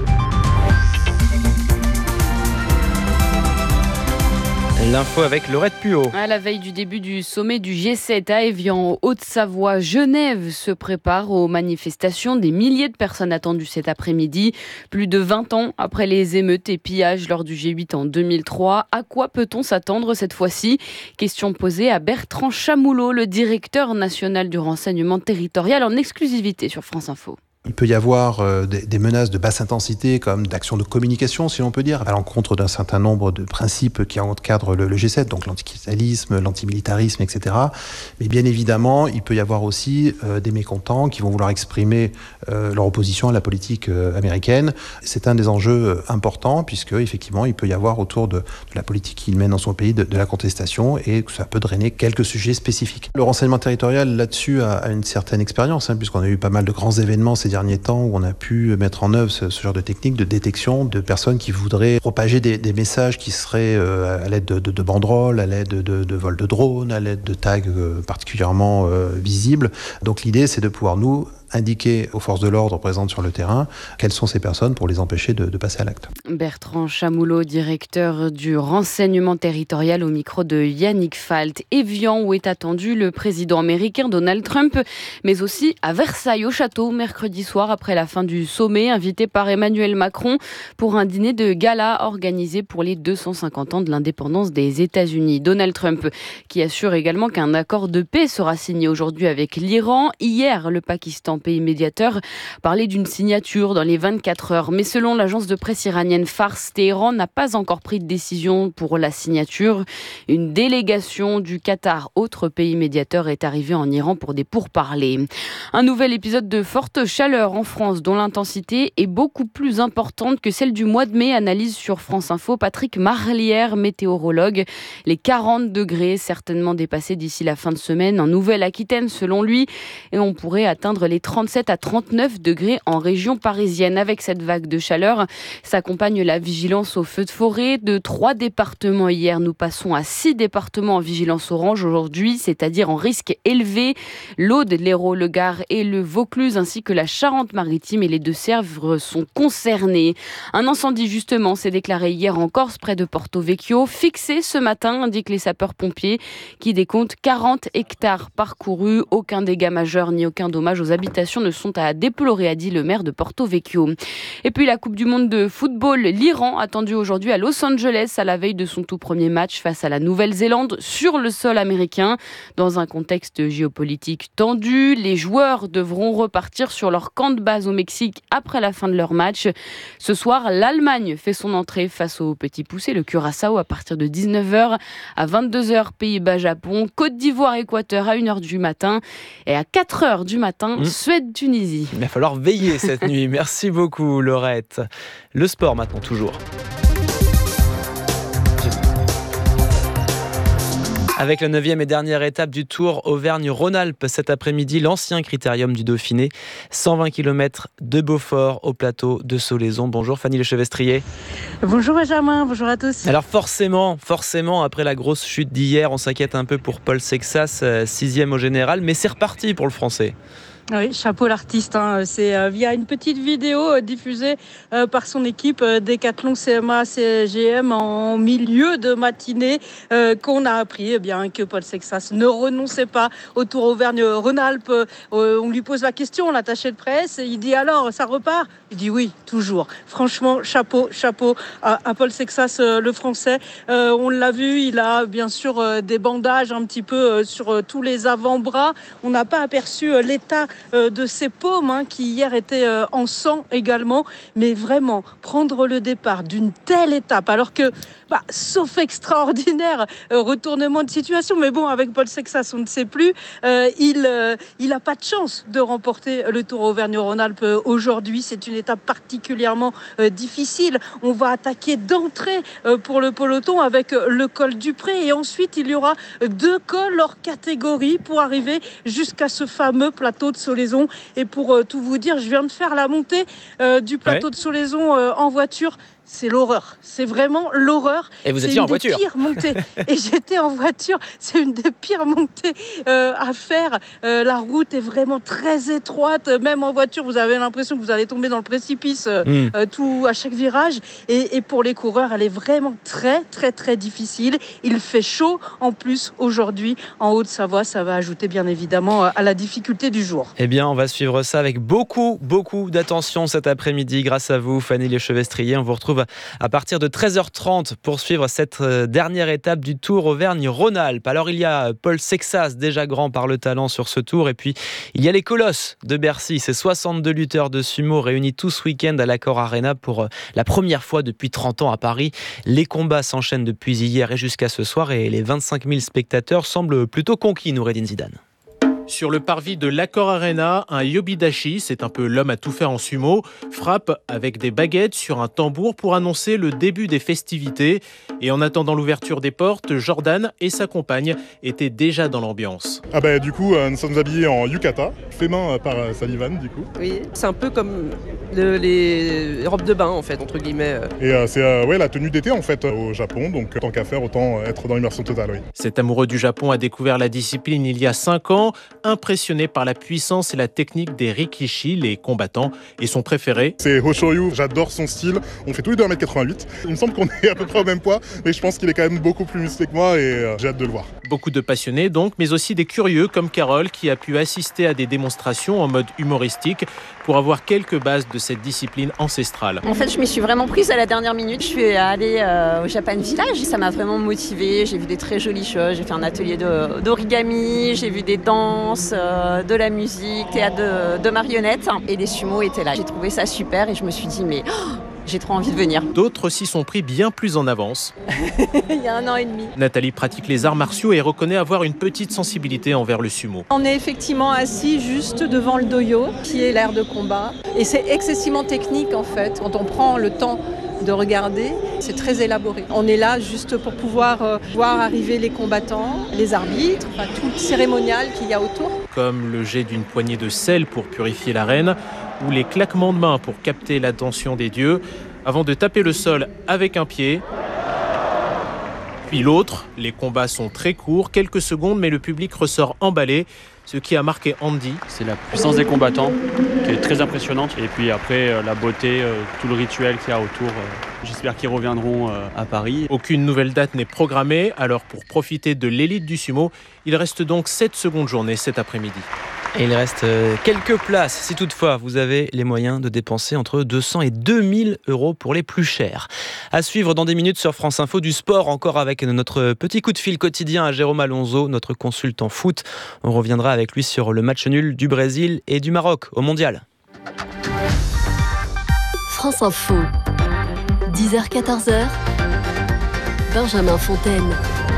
L'info avec Laurette Puot. À la veille du début du sommet du G7 à Évian, en Haute-Savoie, Genève se prépare aux manifestations. Des milliers de personnes attendues cet après-midi. Plus de 20 ans après les émeutes et pillages lors du G8 en 2003. À quoi peut-on s'attendre cette fois-ci ? Question posée à Bertrand Chamoulot, le directeur national du renseignement territorial, en exclusivité sur France Info. Il peut y avoir des menaces de basse intensité, comme d'actions de communication, si l'on peut dire, à l'encontre d'un certain nombre de principes qui encadrent le G7, donc l'anticristalisme, l'antimilitarisme, etc. Mais bien évidemment, il peut y avoir aussi des mécontents qui vont vouloir exprimer leur opposition à la politique américaine. C'est un des enjeux importants, puisque effectivement, il peut y avoir autour de la politique qu'il mène dans son pays de la contestation, et ça peut drainer quelques sujets spécifiques. Le renseignement territorial, là-dessus, a une certaine expérience, puisqu'on a eu pas mal de grands événements ces derniers temps où on a pu mettre en œuvre ce genre de technique de détection de personnes qui voudraient propager des messages qui seraient à l'aide de banderoles, à l'aide de vols de drones, à l'aide de tags particulièrement visibles. Donc l'idée, c'est de pouvoir nous indiquer aux forces de l'ordre présentes sur le terrain quelles sont ces personnes pour les empêcher de passer à l'acte. Bertrand Chamoulot, directeur du renseignement territorial au micro de Yannick Falt. Évian, où est attendu le président américain Donald Trump, mais aussi à Versailles au château mercredi soir après la fin du sommet, invité par Emmanuel Macron pour un dîner de gala organisé pour les 250 ans de l'indépendance des États-Unis. Donald Trump qui assure également qu'un accord de paix sera signé aujourd'hui avec l'Iran. Hier, le Pakistan, pays médiateur, parlait d'une signature dans les 24 heures. Mais selon l'agence de presse iranienne Fars, Téhéran n'a pas encore pris de décision pour la signature. Une délégation du Qatar, autre pays médiateur, est arrivée en Iran pour des pourparlers. Un nouvel épisode de forte chaleur en France, dont l'intensité est beaucoup plus importante que celle du mois de mai, analyse sur France Info Patrick Marlière, météorologue. Les 40 degrés certainement dépassés d'ici la fin de semaine en Nouvelle-Aquitaine selon lui, et on pourrait atteindre les 37 à 39 degrés en région parisienne. Avec cette vague de chaleur, s'accompagne la vigilance aux feux de forêt. De 3 départements hier, nous passons à 6 départements en vigilance orange aujourd'hui, c'est-à-dire en risque élevé. L'Aude, l'Hérault, le Gard et le Vaucluse, ainsi que la Charente-Maritime et les Deux-Sèvres sont concernés. Un incendie, justement, s'est déclaré hier en Corse, près de Porto Vecchio. Fixé ce matin, indiquent les sapeurs-pompiers, qui décomptent 40 hectares parcourus. Aucun dégât majeur ni aucun dommage aux habitations ne sont à déplorer, a dit le maire de Porto Vecchio. Et puis la Coupe du Monde de football, l'Iran attendu aujourd'hui à Los Angeles à la veille de son tout premier match face à la Nouvelle-Zélande sur le sol américain. Dans un contexte géopolitique tendu, les joueurs devront repartir sur leur camp de base au Mexique après la fin de leur match. Ce soir, l'Allemagne fait son entrée face au petit poussé, le Curaçao, à partir de 19h. À 22h, Pays-Bas-Japon, Côte d'Ivoire-Équateur à 1h du matin. Et à 4h du matin, Suède-Tunisie. Il va falloir veiller cette nuit. Merci beaucoup, Laurette. Le sport maintenant, toujours. Avec la 9e et dernière étape du Tour Auvergne-Rhône-Alpes cet après-midi, l'ancien critérium du Dauphiné, 120 km de Beaufort au plateau de Solaison. Bonjour Fanny Lechevestrier. Bonjour Benjamin, bonjour à tous. Alors forcément, après la grosse chute d'hier, on s'inquiète un peu pour Paul Sexas, 6e au général, mais c'est reparti pour le Français. Oui, chapeau l'artiste. C'est via une petite vidéo diffusée par son équipe Décathlon CMA CGM en milieu de matinée qu'on a appris que Paul Sexas ne renonçait pas au Tour Auvergne-Rhône-Alpes. On lui pose la question, l'attaché de presse, et il dit alors, ça repart ? Il dit oui, toujours. Franchement, chapeau à Paul Sexas, le Français. On l'a vu, il a bien sûr des bandages un petit peu sur tous les avant-bras. On n'a pas aperçu l'état de ses paumes qui hier étaient en sang également, mais vraiment prendre le départ d'une telle étape alors que sauf extraordinaire retournement de situation, mais bon, avec Paul Sexas on ne sait plus, il a pas de chance de remporter le Tour Auvergne-Rhône-Alpes aujourd'hui. C'est une étape particulièrement difficile. On va attaquer d'entrée pour le peloton avec le col du Pré, et ensuite il y aura 2 cols hors catégorie pour arriver jusqu'à ce fameux plateau de Solaison. Et pour tout vous dire, je viens de faire la montée du plateau de Solaison en voiture. C'est l'horreur, c'est vraiment l'horreur. Et vous étiez en voiture ? C'est une des pires montées. Et j'étais en voiture, c'est une des pires montées à faire. La route est vraiment très étroite, même en voiture, vous avez l'impression que vous allez tomber dans le précipice tout à chaque virage. Et pour les coureurs, elle est vraiment très, très, très difficile. Il fait chaud en plus aujourd'hui en Haute-Savoie. Ça va ajouter bien évidemment à la difficulté du jour. Eh bien, on va suivre ça avec beaucoup d'attention cet après-midi. Grâce à vous, Fanny Lechevestrier. On vous retrouve à partir de 13h30 pour suivre cette dernière étape du Tour Auvergne-Rhône-Alpes. Alors il y a Paul Sexas, déjà grand par le talent sur ce tour, et puis il y a les colosses de Bercy, ces 62 lutteurs de sumo réunis tout ce week-end à l'Accor Arena pour la première fois depuis 30 ans à Paris. Les combats s'enchaînent depuis hier et jusqu'à ce soir, et les 25 000 spectateurs semblent plutôt conquis, Noureddine Zidane. Sur le parvis de l'Accor Arena, un Yobidashi, c'est un peu l'homme à tout faire en sumo, frappe avec des baguettes sur un tambour pour annoncer le début des festivités. Et en attendant l'ouverture des portes, Jordan et sa compagne étaient déjà dans l'ambiance. Du coup, nous sommes habillés en yukata, fait main par Sullivan du coup. Oui, c'est un peu comme les robes de bain en fait, entre guillemets. Et c'est la tenue d'été en fait au Japon, donc tant qu'à faire, autant être dans l'immersion totale, oui. Cet amoureux du Japon a découvert la discipline il y a 5 ans. Impressionné par la puissance et la technique des rikishi, les combattants, et son préféré. C'est Hoshoyu, j'adore son style. On fait tous les deux 1m88. Il me semble qu'on est à peu près au même poids, mais je pense qu'il est quand même beaucoup plus musclé que moi et j'ai hâte de le voir. Beaucoup de passionnés donc, mais aussi des curieux comme Carole qui a pu assister à des démonstrations en mode humoristique pour avoir quelques bases de cette discipline ancestrale. En fait, je m'y suis vraiment prise à la dernière minute. Je suis allée au Japan Village. Ça m'a vraiment motivée. J'ai vu des très jolies choses. J'ai fait un atelier d'origami, j'ai vu des danses, de la musique, théâtre de marionnettes. Et les sumos étaient là. J'ai trouvé ça super et je me suis dit, mais j'ai trop envie de venir. D'autres s'y sont pris bien plus en avance. Il y a 1 an et demi. Nathalie pratique les arts martiaux et reconnaît avoir une petite sensibilité envers le sumo. On est effectivement assis juste devant le doyo, qui est l'aire de combat. Et c'est excessivement technique en fait, quand on prend le temps de regarder. C'est très élaboré. On est là juste pour pouvoir voir arriver les combattants, les arbitres, enfin, tout le cérémonial qu'il y a autour. Comme le jet d'une poignée de sel pour purifier l'arène ou les claquements de mains pour capter l'attention des dieux avant de taper le sol avec un pied. Puis l'autre, les combats sont très courts, quelques secondes, mais le public ressort emballé, ce qui a marqué Andy. C'est la puissance des combattants qui est très impressionnante. Et puis après, la beauté, tout le rituel qu'il y a autour. J'espère qu'ils reviendront à Paris. Aucune nouvelle date n'est programmée, alors pour profiter de l'élite du sumo, il reste donc 7 secondes journée cet après-midi. Et il reste quelques places, si toutefois vous avez les moyens de dépenser entre 200 et 2000 euros pour les plus chers. À suivre dans des minutes sur France Info, du sport encore avec notre petit coup de fil quotidien à Jérôme Alonso, notre consultant foot. On reviendra avec lui sur le match nul du Brésil et du Maroc au Mondial. France Info, 10h-14h, Benjamin Fontaine.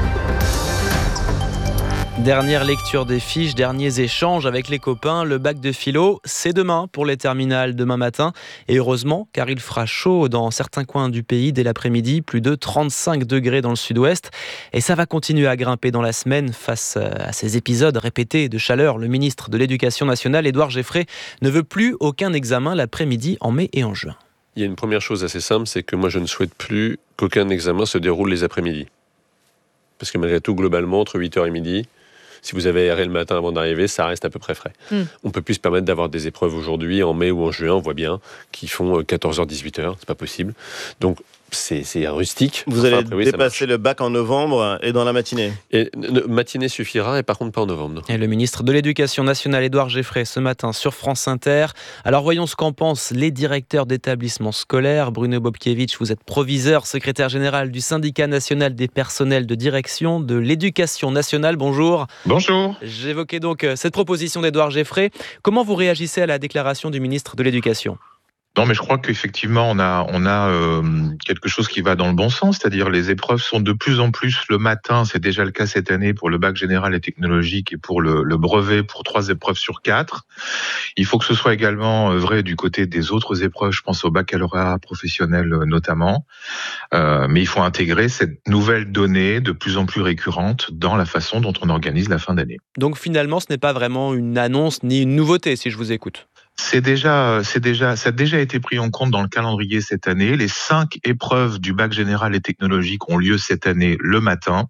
Dernière lecture des fiches, derniers échanges avec les copains. Le bac de philo, c'est demain pour les terminales, demain matin. Et heureusement, car il fera chaud dans certains coins du pays dès l'après-midi, plus de 35 degrés dans le sud-ouest. Et ça va continuer à grimper dans la semaine face à ces épisodes répétés de chaleur. Le ministre de l'Éducation nationale, Édouard Geffrey, ne veut plus aucun examen l'après-midi en mai et en juin. Il y a une première chose assez simple, c'est que moi je ne souhaite plus qu'aucun examen se déroule les après-midi. Parce que malgré tout, globalement, entre 8h et midi, si vous avez aéré le matin avant d'arriver, ça reste à peu près frais. On ne peut plus se permettre d'avoir des épreuves aujourd'hui, en mai ou en juin, on voit bien, qui font 14h, 18h, c'est pas possible. Donc, c'est un rustique. Vous allez dépasser le bac en novembre et dans la matinée. Et matinée suffira, et par contre pas en novembre. Et le ministre de l'Éducation nationale, Édouard Geffrey, ce matin sur France Inter. Alors voyons ce qu'en pensent les directeurs d'établissements scolaires. Bruno Bobkiewicz, vous êtes proviseur, secrétaire général du syndicat national des personnels de direction de l'Éducation nationale. Bonjour. Bonjour. J'évoquais donc cette proposition d'Édouard Geffrey. Comment vous réagissez à la déclaration du ministre de l'Éducation ? Non, mais je crois qu'effectivement, on a quelque chose qui va dans le bon sens, c'est-à-dire les épreuves sont de plus en plus le matin, c'est déjà le cas cette année pour le bac général et technologique et pour le brevet pour 3 épreuves sur 4. Il faut que ce soit également vrai du côté des autres épreuves, je pense au baccalauréat professionnel notamment, mais il faut intégrer cette nouvelle donnée de plus en plus récurrente dans la façon dont on organise la fin d'année. Donc finalement, ce n'est pas vraiment une annonce ni une nouveauté, si je vous écoute. Ça a déjà été pris en compte dans le calendrier cette année. Les 5 épreuves du bac général et technologique ont lieu cette année le matin.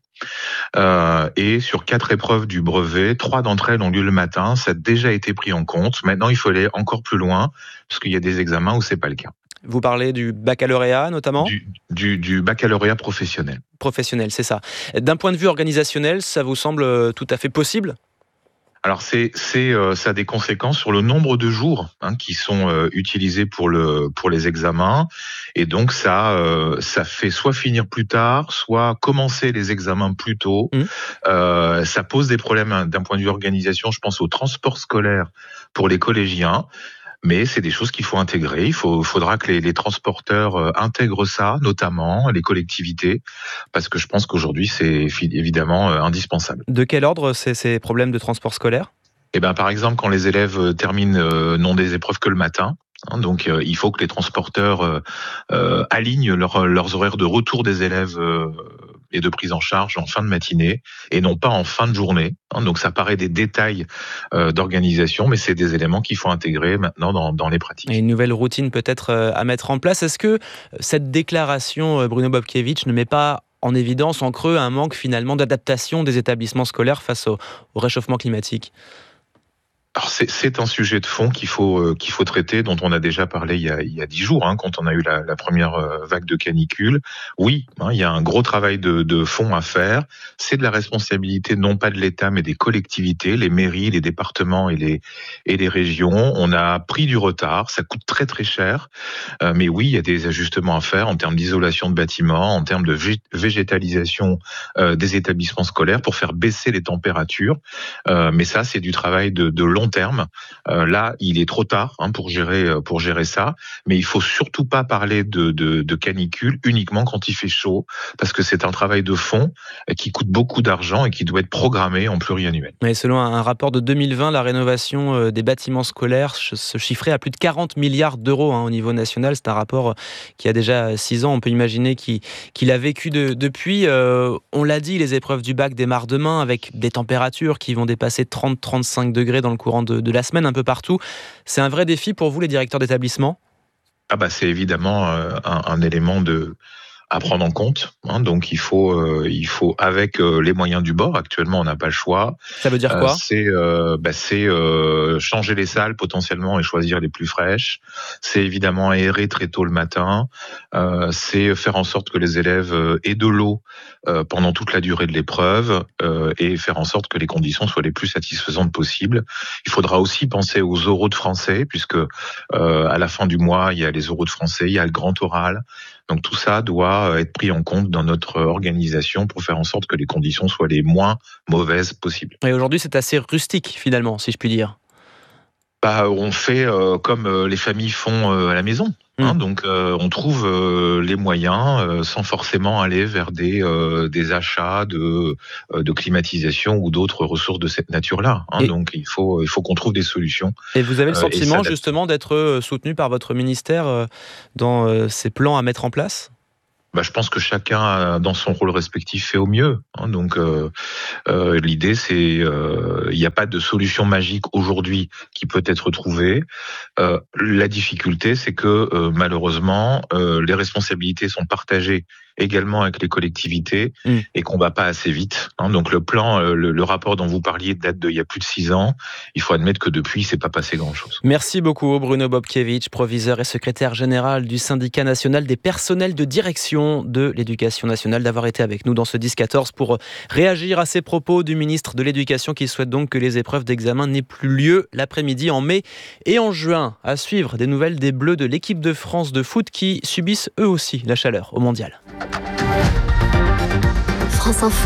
Et sur 4 épreuves du brevet, 3 d'entre elles ont lieu le matin. Ça a déjà été pris en compte. Maintenant, il faut aller encore plus loin, parce qu'il y a des examens où c'est pas le cas. Vous parlez du baccalauréat notamment ? Du baccalauréat professionnel. Professionnel, c'est ça. D'un point de vue organisationnel, ça vous semble tout à fait possible ? Alors ça a des conséquences sur le nombre de jours qui sont utilisés pour les examens, et donc ça fait soit finir plus tard, soit commencer les examens plus tôt. Ça pose des problèmes d'un point de vue organisation. Je pense au transport scolaire pour les collégiens. Mais c'est des choses qu'il faut intégrer. Il faudra que les transporteurs intègrent ça, notamment les collectivités, parce que je pense qu'aujourd'hui, c'est évidemment indispensable. De quel ordre ces problèmes de transport scolaire ? Par exemple, quand les élèves terminent n'ont des épreuves que le matin. Donc, il faut que les transporteurs alignent leurs horaires de retour des élèves et de prise en charge en fin de matinée et non pas en fin de journée. Donc, ça paraît des détails d'organisation, mais c'est des éléments qu'il faut intégrer maintenant dans les pratiques. Et une nouvelle routine peut-être à mettre en place. Est-ce que cette déclaration, Bruno Bobkiewicz, ne met pas en évidence, en creux, un manque finalement d'adaptation des établissements scolaires face au réchauffement climatique ? Alors c'est un sujet de fond qu'il faut traiter, dont on a déjà parlé il y a 10 jours, quand on a eu la première vague de canicule. Oui, il y a un gros travail de fond à faire. C'est de la responsabilité non pas de l'État, mais des collectivités, les mairies, les départements et les régions. On a pris du retard, ça coûte très très cher, mais oui, il y a des ajustements à faire en termes d'isolation de bâtiments, en termes de végétalisation des établissements scolaires pour faire baisser les températures. Mais ça, c'est du travail de long long terme. Là, il est trop tard pour gérer ça, mais il faut surtout pas parler de canicule uniquement quand il fait chaud, parce que c'est un travail de fond qui coûte beaucoup d'argent et qui doit être programmé en pluriannuel. Et selon un rapport de 2020, la rénovation des bâtiments scolaires se chiffrait à plus de 40 milliards d'euros au niveau national. C'est un rapport qui a déjà 6 ans. On peut imaginer qu'il a vécu depuis. On l'a dit, les épreuves du bac démarrent demain avec des températures qui vont dépasser 30-35 degrés dans le courant de la semaine un peu partout. C'est un vrai défi pour vous, les directeurs d'établissement ? C'est évidemment un élément à prendre en compte. Donc il faut avec les moyens du bord. Actuellement, on n'a pas le choix. Ça veut dire quoi ? C'est changer les salles potentiellement et choisir les plus fraîches. C'est évidemment aérer très tôt le matin. C'est faire en sorte que les élèves aient de l'eau pendant toute la durée de l'épreuve et faire en sorte que les conditions soient les plus satisfaisantes possibles. Il faudra aussi penser aux oraux de français, puisque à la fin du mois, il y a les oraux de français, il y a le grand oral. Donc tout ça doit être pris en compte dans notre organisation pour faire en sorte que les conditions soient les moins mauvaises possibles. Et aujourd'hui, c'est assez rustique finalement, si je puis dire. On fait comme les familles font à la maison. Donc on trouve les moyens sans forcément aller vers des achats de climatisation ou d'autres ressources de cette nature-là. Donc il faut qu'on trouve des solutions. Et vous avez le sentiment justement d'être soutenu par votre ministère dans ces plans à mettre en place ? Je pense que chacun, dans son rôle respectif, fait au mieux. Donc, l'idée, c'est, il n'y a pas de solution magique aujourd'hui qui peut être trouvée. La difficulté, c'est que malheureusement, les responsabilités sont partagées également avec les collectivités et qu'on va pas assez vite. Donc, le rapport dont vous parliez date d'il y a plus de 6 ans. Il faut admettre que depuis, il s'est pas passé grand-chose. Merci beaucoup, Bruno Bobkiewicz, proviseur et secrétaire général du syndicat national des personnels de direction de l'éducation nationale, d'avoir été avec nous dans ce 10-14 pour réagir à ces propos du ministre de l'Éducation qui souhaite donc que les épreuves d'examen n'aient plus lieu l'après-midi en mai et en juin. À suivre, des nouvelles des Bleus de l'équipe de France de foot qui subissent eux aussi la chaleur au mondial. France Info,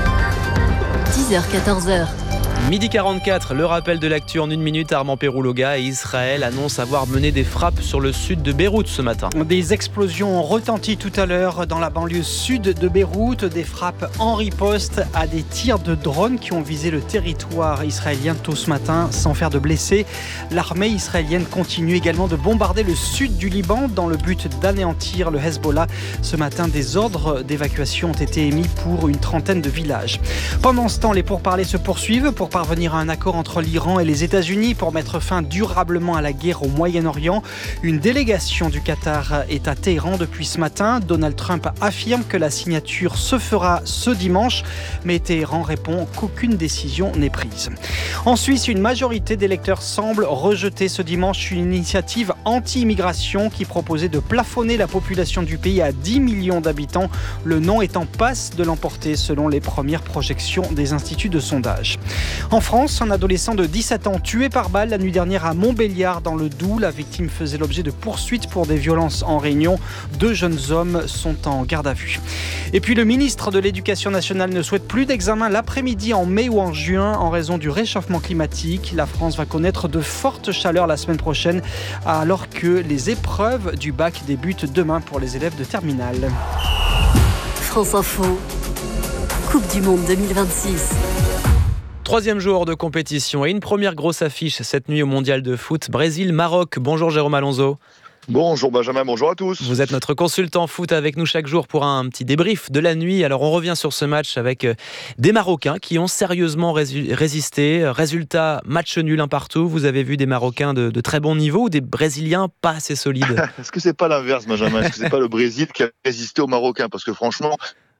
10h-14h. Midi 44, le rappel de l'actu en 1 minute. Armand Pérouloga et Israël annoncent avoir mené des frappes sur le sud de Beyrouth ce matin. Des explosions ont retenti tout à l'heure dans la banlieue sud de Beyrouth. Des frappes en riposte à des tirs de drones qui ont visé le territoire israélien tôt ce matin sans faire de blessés. L'armée israélienne continue également de bombarder le sud du Liban dans le but d'anéantir le Hezbollah. Ce matin, des ordres d'évacuation ont été émis pour une trentaine de villages. Pendant ce temps, les pourparlers se poursuivent pour parvenir à un accord entre l'Iran et les États-Unis pour mettre fin durablement à la guerre au Moyen-Orient. Une délégation du Qatar est à Téhéran depuis ce matin. Donald Trump affirme que la signature se fera ce dimanche, mais Téhéran répond qu'aucune décision n'est prise. En Suisse, une majorité d'électeurs semble rejeter ce dimanche une initiative anti-immigration qui proposait de plafonner la population du pays à 10 millions d'habitants. Le non est en passe de l'emporter selon les premières projections des instituts de sondage. En France, un adolescent de 17 ans tué par balle la nuit dernière à Montbéliard dans le Doubs. La victime faisait l'objet de poursuites pour des violences en Réunion. 2 jeunes hommes sont en garde à vue. Et puis le ministre de l'Éducation nationale ne souhaite plus d'examen l'après-midi en mai ou en juin en raison du réchauffement climatique. La France va connaître de fortes chaleurs la semaine prochaine alors que les épreuves du bac débutent demain pour les élèves de terminale. France Info, Coupe du Monde 2026. 3e jour de compétition et une première grosse affiche cette nuit au Mondial de foot. Brésil-Maroc. Bonjour Jérôme Alonso. Bonjour Benjamin, bonjour à tous. Vous êtes notre consultant foot avec nous chaque jour pour un petit débrief de la nuit. Alors on revient sur ce match avec des Marocains qui ont sérieusement résisté. Résultat, match nul un partout. Vous avez vu des Marocains de très bon niveau ou des Brésiliens pas assez solides? Est-ce que c'est pas l'inverse Benjamin? Est-ce que c'est pas le Brésil qui a résisté aux Marocains? Parce que franchement...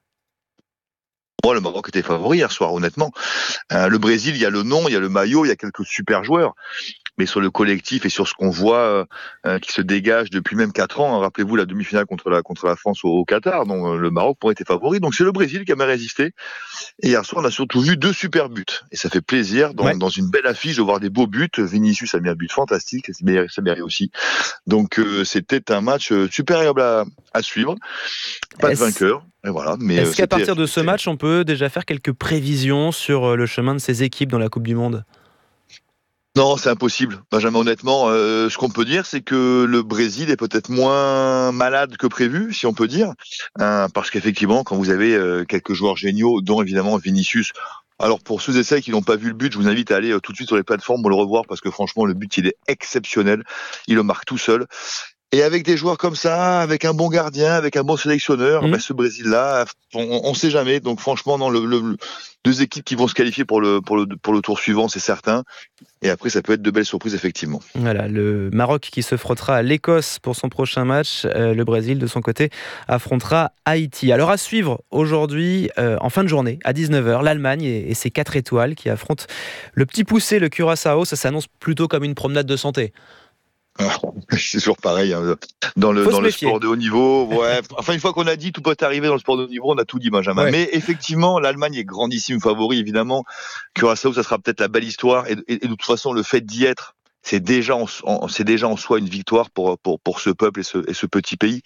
le Maroc était favori hier soir, honnêtement. Le Brésil, il y a le nom, il y a le maillot, il y a quelques super joueurs. Mais sur le collectif et sur ce qu'on voit qui se dégage depuis même 4 ans, rappelez-vous la demi-finale contre la France au Qatar, donc le Maroc pourrait être favori. Donc c'est le Brésil qui a résisté. Et hier soir, on a surtout vu 2 super buts. Et ça fait plaisir dans une belle affiche de voir des beaux buts. Vinicius a mis un but fantastique, Saberi aussi. Donc c'était un match super agréable à suivre. Pas de vainqueur. Et voilà, mais est-ce qu'à partir de ce match, on peut déjà faire quelques prévisions sur le chemin de ces équipes dans la Coupe du Monde? Non, c'est impossible. Benjamin, honnêtement, ce qu'on peut dire, c'est que le Brésil est peut-être moins malade que prévu, si on peut dire, parce qu'effectivement, quand vous avez quelques joueurs géniaux, dont évidemment Vinicius. Alors pour ceux et celles qui n'ont pas vu le but, je vous invite à aller tout de suite sur les plateformes pour le revoir, parce que franchement, le but, il est exceptionnel. Il le marque tout seul. Et avec des joueurs comme ça, avec un bon gardien, avec un bon sélectionneur, ce Brésil-là, on sait jamais. Donc franchement, non, deux équipes qui vont se qualifier pour le tour suivant, c'est certain. Et après, ça peut être de belles surprises, effectivement. Voilà, le Maroc qui se frottera à l'Écosse pour son prochain match. Le Brésil, de son côté, affrontera Haïti. Alors à suivre aujourd'hui, en fin de journée, à 19h, l'Allemagne et ses 4 étoiles qui affrontent le petit poussé, le Curaçao. Ça s'annonce plutôt comme une promenade de santé. C'est toujours pareil dans le sport de haut niveau. Ouais. Enfin, une fois qu'on a dit tout peut arriver dans le sport de haut niveau, on a tout dit, Benjamin. Ouais. Mais effectivement, l'Allemagne est grandissime favori, évidemment. Curaçao, ça sera peut-être la belle histoire. Et de toute façon, le fait d'y être, c'est déjà en soi une victoire pour ce peuple et ce petit pays.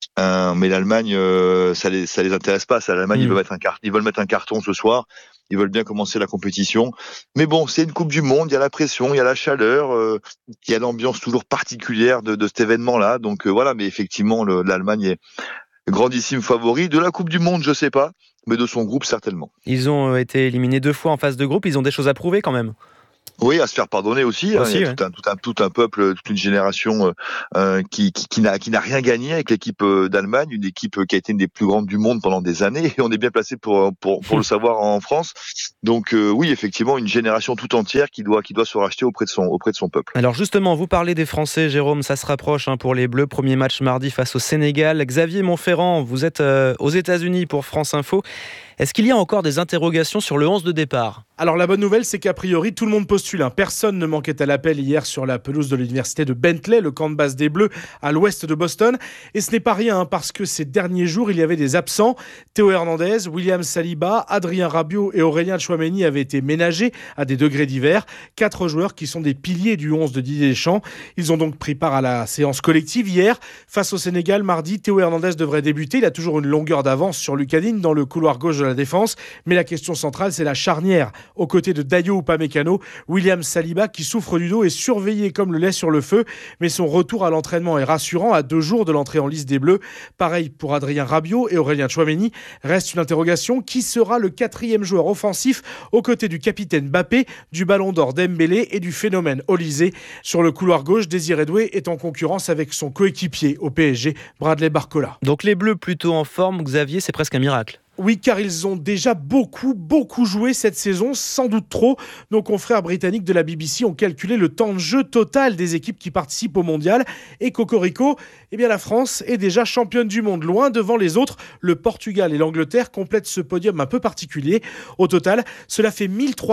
Mais l'Allemagne, ça les intéresse pas. Ça, l'Allemagne, ils veulent mettre un carton ce soir. Ils veulent bien commencer la compétition. Mais bon, c'est une Coupe du Monde, il y a la pression, il y a la chaleur, il y a l'ambiance toujours particulière de cet événement-là. Donc voilà, mais effectivement, l'Allemagne est grandissime favori. De la Coupe du Monde, je sais pas, mais de son groupe, certainement. Ils ont été éliminés 2 fois en phase de groupe, ils ont des choses à prouver quand même. Oui, à se faire pardonner aussi. Il y a tout un peuple, toute une génération qui n'a rien gagné avec l'équipe d'Allemagne, une équipe qui a été une des plus grandes du monde pendant des années, et on est bien placé pour le savoir en France. Donc oui, effectivement, une génération tout entière qui doit se racheter auprès de son peuple. Alors justement, vous parlez des Français, Jérôme, ça se rapproche pour les Bleus. Premier match mardi face au Sénégal. Xavier Montferrand, vous êtes aux États-Unis pour France Info. Est-ce qu'il y a encore des interrogations sur le 11 de départ ? Alors la bonne nouvelle, c'est qu'a priori tout le monde postule. Personne ne manquait à l'appel hier sur la pelouse de l'université de Bentley, le camp de base des Bleus à l'ouest de Boston. Et ce n'est pas rien, parce que ces derniers jours, il y avait des absents. Théo Hernandez, William Saliba, Adrien Rabiot et Aurélien Tchouaméni avaient été ménagés à des degrés divers. 4 joueurs qui sont des piliers du 11 de Didier Deschamps. Ils ont donc pris part à la séance collective hier. Face au Sénégal, mardi, Théo Hernandez devrait débuter. Il a toujours une longueur d'avance sur Lucas Digne dans le couloir gauche de la défense. Mais la question centrale, c'est la charnière. Aux côtés de Dayo Upamecano, William Saliba, qui souffre du dos, est surveillé comme le lait sur le feu. Mais son retour à l'entraînement est rassurant à 2 jours de l'entrée en liste des Bleus. Pareil pour Adrien Rabiot et Aurélien Tchouaméni. Reste une interrogation. Qui sera le 4e joueur offensif aux côtés du capitaine Mbappé, du Ballon d'Or Dembélé et du phénomène Olysée? Sur le couloir gauche, Désiré Doué est en concurrence avec son coéquipier au PSG, Bradley Barcola. Donc les Bleus plutôt en forme, Xavier, c'est presque un miracle. Oui, car ils ont déjà beaucoup joué cette saison, sans doute trop. Nos confrères britanniques de la BBC ont calculé le temps de jeu total des équipes qui participent au mondial. Et cocorico, la France est déjà championne du monde. Loin devant les autres, le Portugal et l'Angleterre complètent ce podium un peu particulier. Au total, cela fait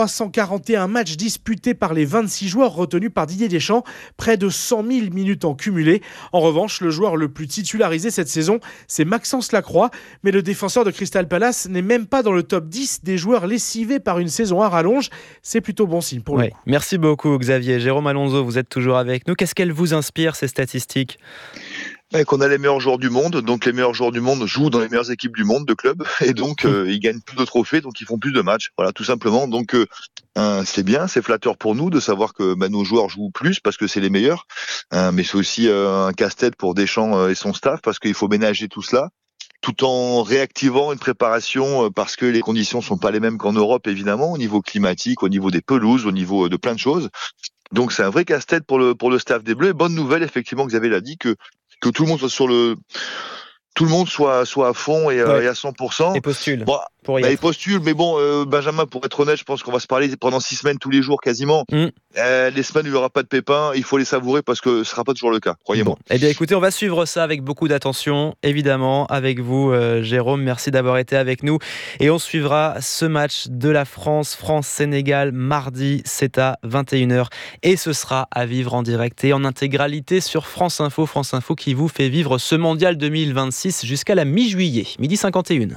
1341 matchs disputés par les 26 joueurs retenus par Didier Deschamps, près de 100 000 minutes en cumulé. En revanche, le joueur le plus titularisé cette saison, c'est Maxence Lacroix, mais le défenseur de Crystal Palace n'est même pas dans le top 10 des joueurs lessivés par une saison à rallonge. C'est plutôt bon signe pour lui. Merci beaucoup Xavier. Jérôme Alonso, vous êtes toujours avec nous. Qu'est-ce qu'elles vous inspirent, ces statistiques ? Qu'on a les meilleurs joueurs du monde, donc les meilleurs joueurs du monde jouent dans les meilleures équipes du monde de clubs, et donc ils gagnent plus de trophées, donc ils font plus de matchs, voilà, tout simplement. Donc c'est bien, c'est flatteur pour nous de savoir que nos joueurs jouent plus parce que c'est les meilleurs, mais c'est aussi un casse-tête pour Deschamps et son staff parce qu'il faut ménager tout cela, tout en réactivant une préparation parce que les conditions sont pas les mêmes qu'en Europe, évidemment, au niveau climatique, au niveau des pelouses, au niveau de plein de choses. Donc c'est un vrai casse-tête pour le staff des Bleus. Et bonne nouvelle, effectivement, Xavier l'a dit, que tout le monde soit tout le monde soit à fond et à 100%. Et postule. Bon, il postule, mais bon, Benjamin, pour être honnête, je pense qu'on va se parler pendant 6 semaines tous les jours quasiment. Les semaines où il n'y aura pas de pépins, il faut les savourer parce que ce ne sera pas toujours le cas, croyez-moi. Eh bien écoutez, on va suivre ça avec beaucoup d'attention, évidemment, avec vous, Jérôme. Merci d'avoir été avec nous. Et on suivra ce match de la France-Sénégal mardi, c'est à 21h. Et ce sera à vivre en direct et en intégralité sur France Info. France Info qui vous fait vivre ce mondial 2026 jusqu'à la mi-juillet, 12h51.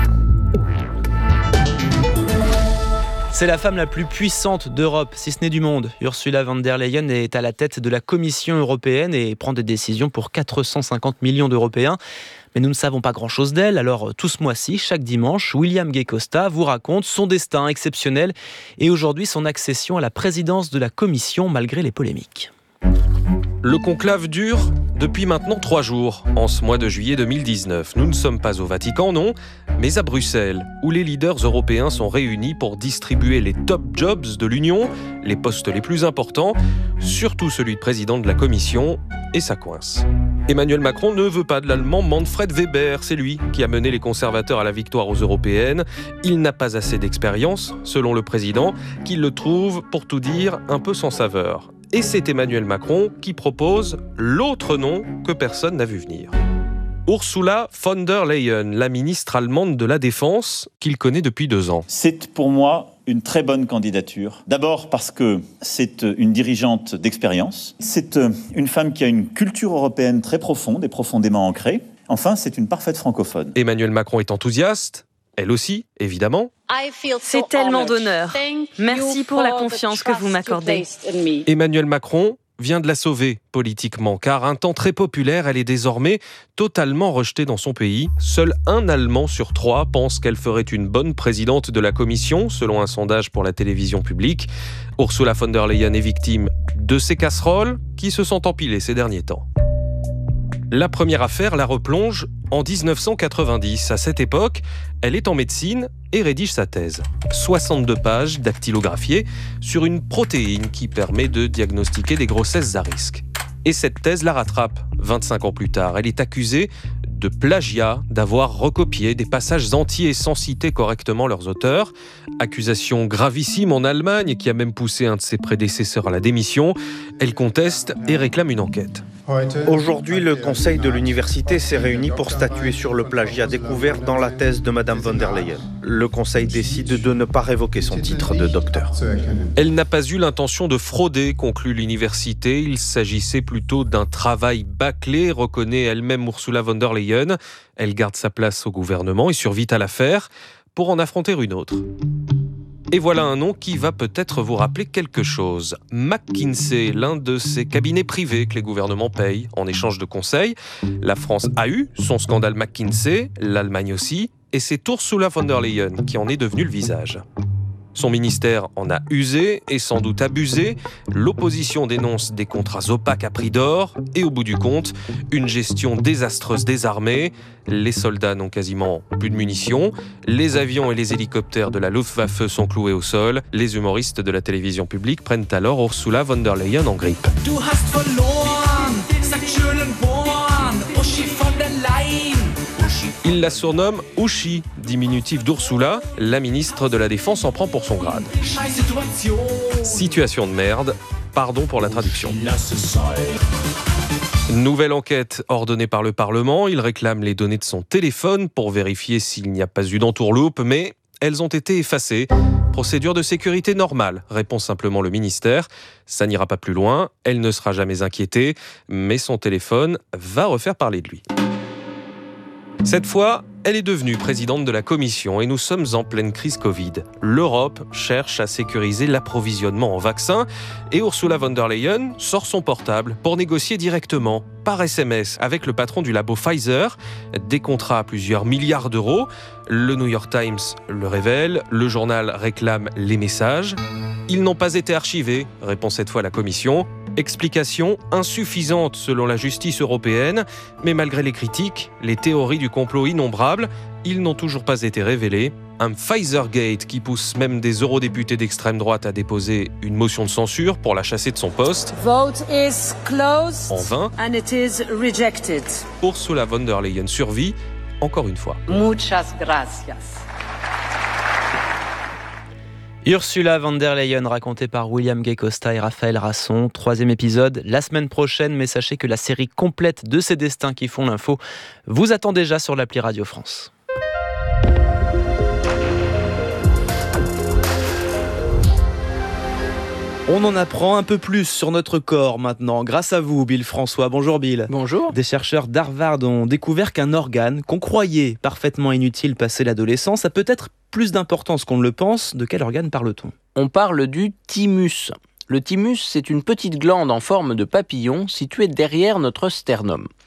C'est la femme la plus puissante d'Europe, si ce n'est du monde. Ursula von der Leyen est à la tête de la Commission européenne et prend des décisions pour 450 millions d'Européens. Mais nous ne savons pas grand-chose d'elle, alors tout ce mois-ci, chaque dimanche, William Gay Costa vous raconte son destin exceptionnel et aujourd'hui son accession à la présidence de la Commission malgré les polémiques. Le conclave dure depuis maintenant 3 jours, en ce mois de juillet 2019. Nous ne sommes pas au Vatican, non, mais à Bruxelles, où les leaders européens sont réunis pour distribuer les top jobs de l'Union, les postes les plus importants, surtout celui de président de la Commission, et ça coince. Emmanuel Macron ne veut pas de l'allemand Manfred Weber, c'est lui qui a mené les conservateurs à la victoire aux européennes. Il n'a pas assez d'expérience, selon le président, qui le trouve, pour tout dire, un peu sans saveur. Et c'est Emmanuel Macron qui propose l'autre nom que personne n'a vu venir. Ursula von der Leyen, la ministre allemande de la Défense, qu'il connaît depuis 2 ans. C'est pour moi une très bonne candidature. D'abord parce que c'est une dirigeante d'expérience. C'est une femme qui a une culture européenne très profonde et profondément ancrée. Enfin, c'est une parfaite francophone. Emmanuel Macron est enthousiaste, elle aussi, évidemment. C'est tellement d'honneur. Merci pour la confiance que vous m'accordez. Emmanuel Macron vient de la sauver politiquement, car un temps très populaire, elle est désormais totalement rejetée dans son pays. Seul un Allemand sur 3 pense qu'elle ferait une bonne présidente de la Commission, selon un sondage pour la télévision publique. Ursula von der Leyen est victime de ces casseroles qui se sont empilées ces derniers temps. La première affaire la replonge en 1990. À cette époque, elle est en médecine et rédige sa thèse. 62 pages dactylographiées sur une protéine qui permet de diagnostiquer des grossesses à risque. Et cette thèse la rattrape 25 ans plus tard. Elle est accusée de plagiat, d'avoir recopié des passages entiers sans citer correctement leurs auteurs. Accusation gravissime en Allemagne qui a même poussé un de ses prédécesseurs à la démission. Elle conteste et réclame une enquête. Aujourd'hui, le conseil de l'université s'est réuni pour statuer sur le plagiat découvert dans la thèse de Madame von der Leyen. Le conseil décide de ne pas révoquer son titre de docteur. Elle n'a pas eu l'intention de frauder, conclut l'université. Il s'agissait plutôt d'un travail bâclé, reconnaît elle-même Ursula von der Leyen. Elle garde sa place au gouvernement et survit à l'affaire pour en affronter une autre. Et voilà un nom qui va peut-être vous rappeler quelque chose. McKinsey, l'un de ces cabinets privés que les gouvernements payent en échange de conseils. La France a eu son scandale McKinsey, l'Allemagne aussi, et c'est Ursula von der Leyen qui en est devenue le visage. Son ministère en a usé et sans doute abusé. L'opposition dénonce des contrats opaques à prix d'or et au bout du compte, une gestion désastreuse des armées. Les soldats n'ont quasiment plus de munitions. Les avions et les hélicoptères de la Luftwaffe sont cloués au sol. Les humoristes de la télévision publique prennent alors Ursula von der Leyen en grippe. Du hast verloren, sagt Schönborn, Uschi von der Leyen. Il la surnomme Uschi, diminutif d'Ursula. La ministre de la Défense en prend pour son grade. Situation de merde, pardon pour la traduction. Nouvelle enquête ordonnée par le Parlement. Il réclame les données de son téléphone pour vérifier s'il n'y a pas eu d'entourloupe, mais elles ont été effacées. Procédure de sécurité normale, répond simplement le ministère. Ça n'ira pas plus loin, elle ne sera jamais inquiétée, mais son téléphone va refaire parler de lui. Cette fois, elle est devenue présidente de la Commission et nous sommes en pleine crise Covid. L'Europe cherche à sécuriser l'approvisionnement en vaccins et Ursula von der Leyen sort son portable pour négocier directement, par SMS, avec le patron du labo Pfizer, des contrats à plusieurs milliards d'euros. Le New York Times le révèle, le journal réclame les messages. Ils n'ont pas été archivés, répond cette fois la Commission. Explication insuffisante selon la justice européenne, mais malgré les critiques, les théories du complot innombrables, ils n'ont toujours pas été révélés. Un Pfizergate qui pousse même des eurodéputés d'extrême droite à déposer une motion de censure pour la chasser de son poste. Vote is closed. En vain. And it is rejected. Ursula von der Leyen survit, encore une fois. Muchas gracias. Ursula von der Leyen, racontée par William Gay Costa et Raphaël Rasson. 3e épisode la semaine prochaine, mais sachez que la série complète de ces destins qui font l'info vous attend déjà sur l'appli Radio France. On en apprend un peu plus sur notre corps maintenant, grâce à vous, Bill François. Bonjour Bill. Bonjour. Des chercheurs d'Harvard ont découvert qu'un organe qu'on croyait parfaitement inutile passé l'adolescence a peut-être plus d'importance qu'on ne le pense. De quel organe parle-t-on ? On parle du thymus. Le thymus, c'est une petite glande en forme de papillon située derrière notre sternum.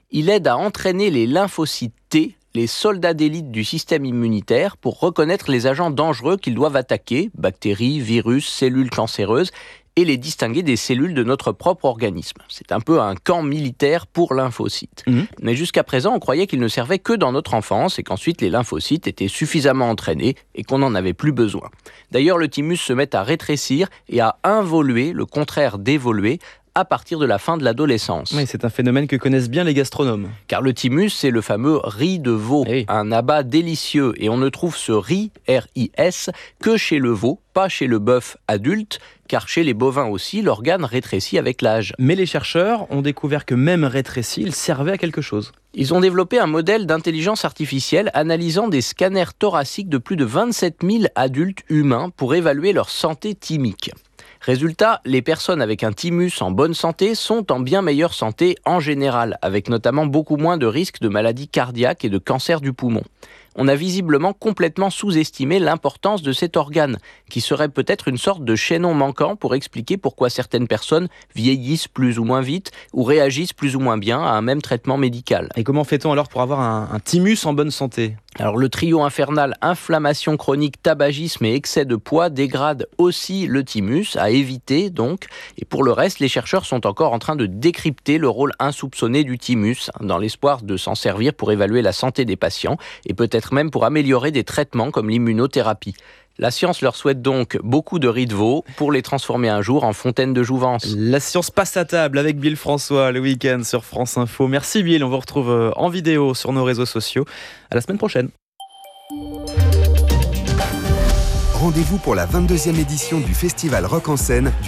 Il aide à entraîner les lymphocytes T, les soldats d'élite du système immunitaire, pour reconnaître les agents dangereux qu'ils doivent attaquer, bactéries, virus, cellules cancéreuses, et les distinguer des cellules de notre propre organisme. C'est un peu un camp militaire pour lymphocytes. Mais jusqu'à présent, on croyait qu'il ne servait que dans notre enfance et qu'ensuite les lymphocytes étaient suffisamment entraînés et qu'on n'en avait plus besoin. D'ailleurs, le thymus se met à rétrécir et à involuer, le contraire d'évoluer, à partir de la fin de l'adolescence. Oui, c'est un phénomène que connaissent bien les gastronomes. Car le thymus, c'est le fameux riz de veau, un abat délicieux. Et on ne trouve ce riz, R-I-S, que chez le veau, pas chez le bœuf adulte, car chez les bovins aussi, l'organe rétrécit avec l'âge. Mais les chercheurs ont découvert que même rétréci, il servait à quelque chose. Ils ont développé un modèle d'intelligence artificielle analysant des scanners thoraciques de plus de 27 000 adultes humains pour évaluer leur santé thymique. Résultat, les personnes avec un thymus en bonne santé sont en bien meilleure santé en général, avec notamment beaucoup moins de risques de maladies cardiaques et de cancer du poumon. On a visiblement complètement sous-estimé l'importance de cet organe, qui serait peut-être une sorte de chaînon manquant pour expliquer pourquoi certaines personnes vieillissent plus ou moins vite ou réagissent plus ou moins bien à un même traitement médical. Et comment fait-on alors pour avoir un thymus en bonne santé ? Alors le trio infernal inflammation chronique, tabagisme et excès de poids dégrade aussi le thymus, à éviter donc. Et pour le reste, les chercheurs sont encore en train de décrypter le rôle insoupçonné du thymus, dans l'espoir de s'en servir pour évaluer la santé des patients et peut-être même pour améliorer des traitements comme l'immunothérapie. La science leur souhaite donc beaucoup de riz de veau pour les transformer un jour en fontaine de jouvence. La science passe à table avec Bill François le week-end sur France Info. Merci Bill, on vous retrouve en vidéo sur nos réseaux sociaux. À la semaine prochaine. Rendez-vous pour la 22e édition du Festival Rock en Scène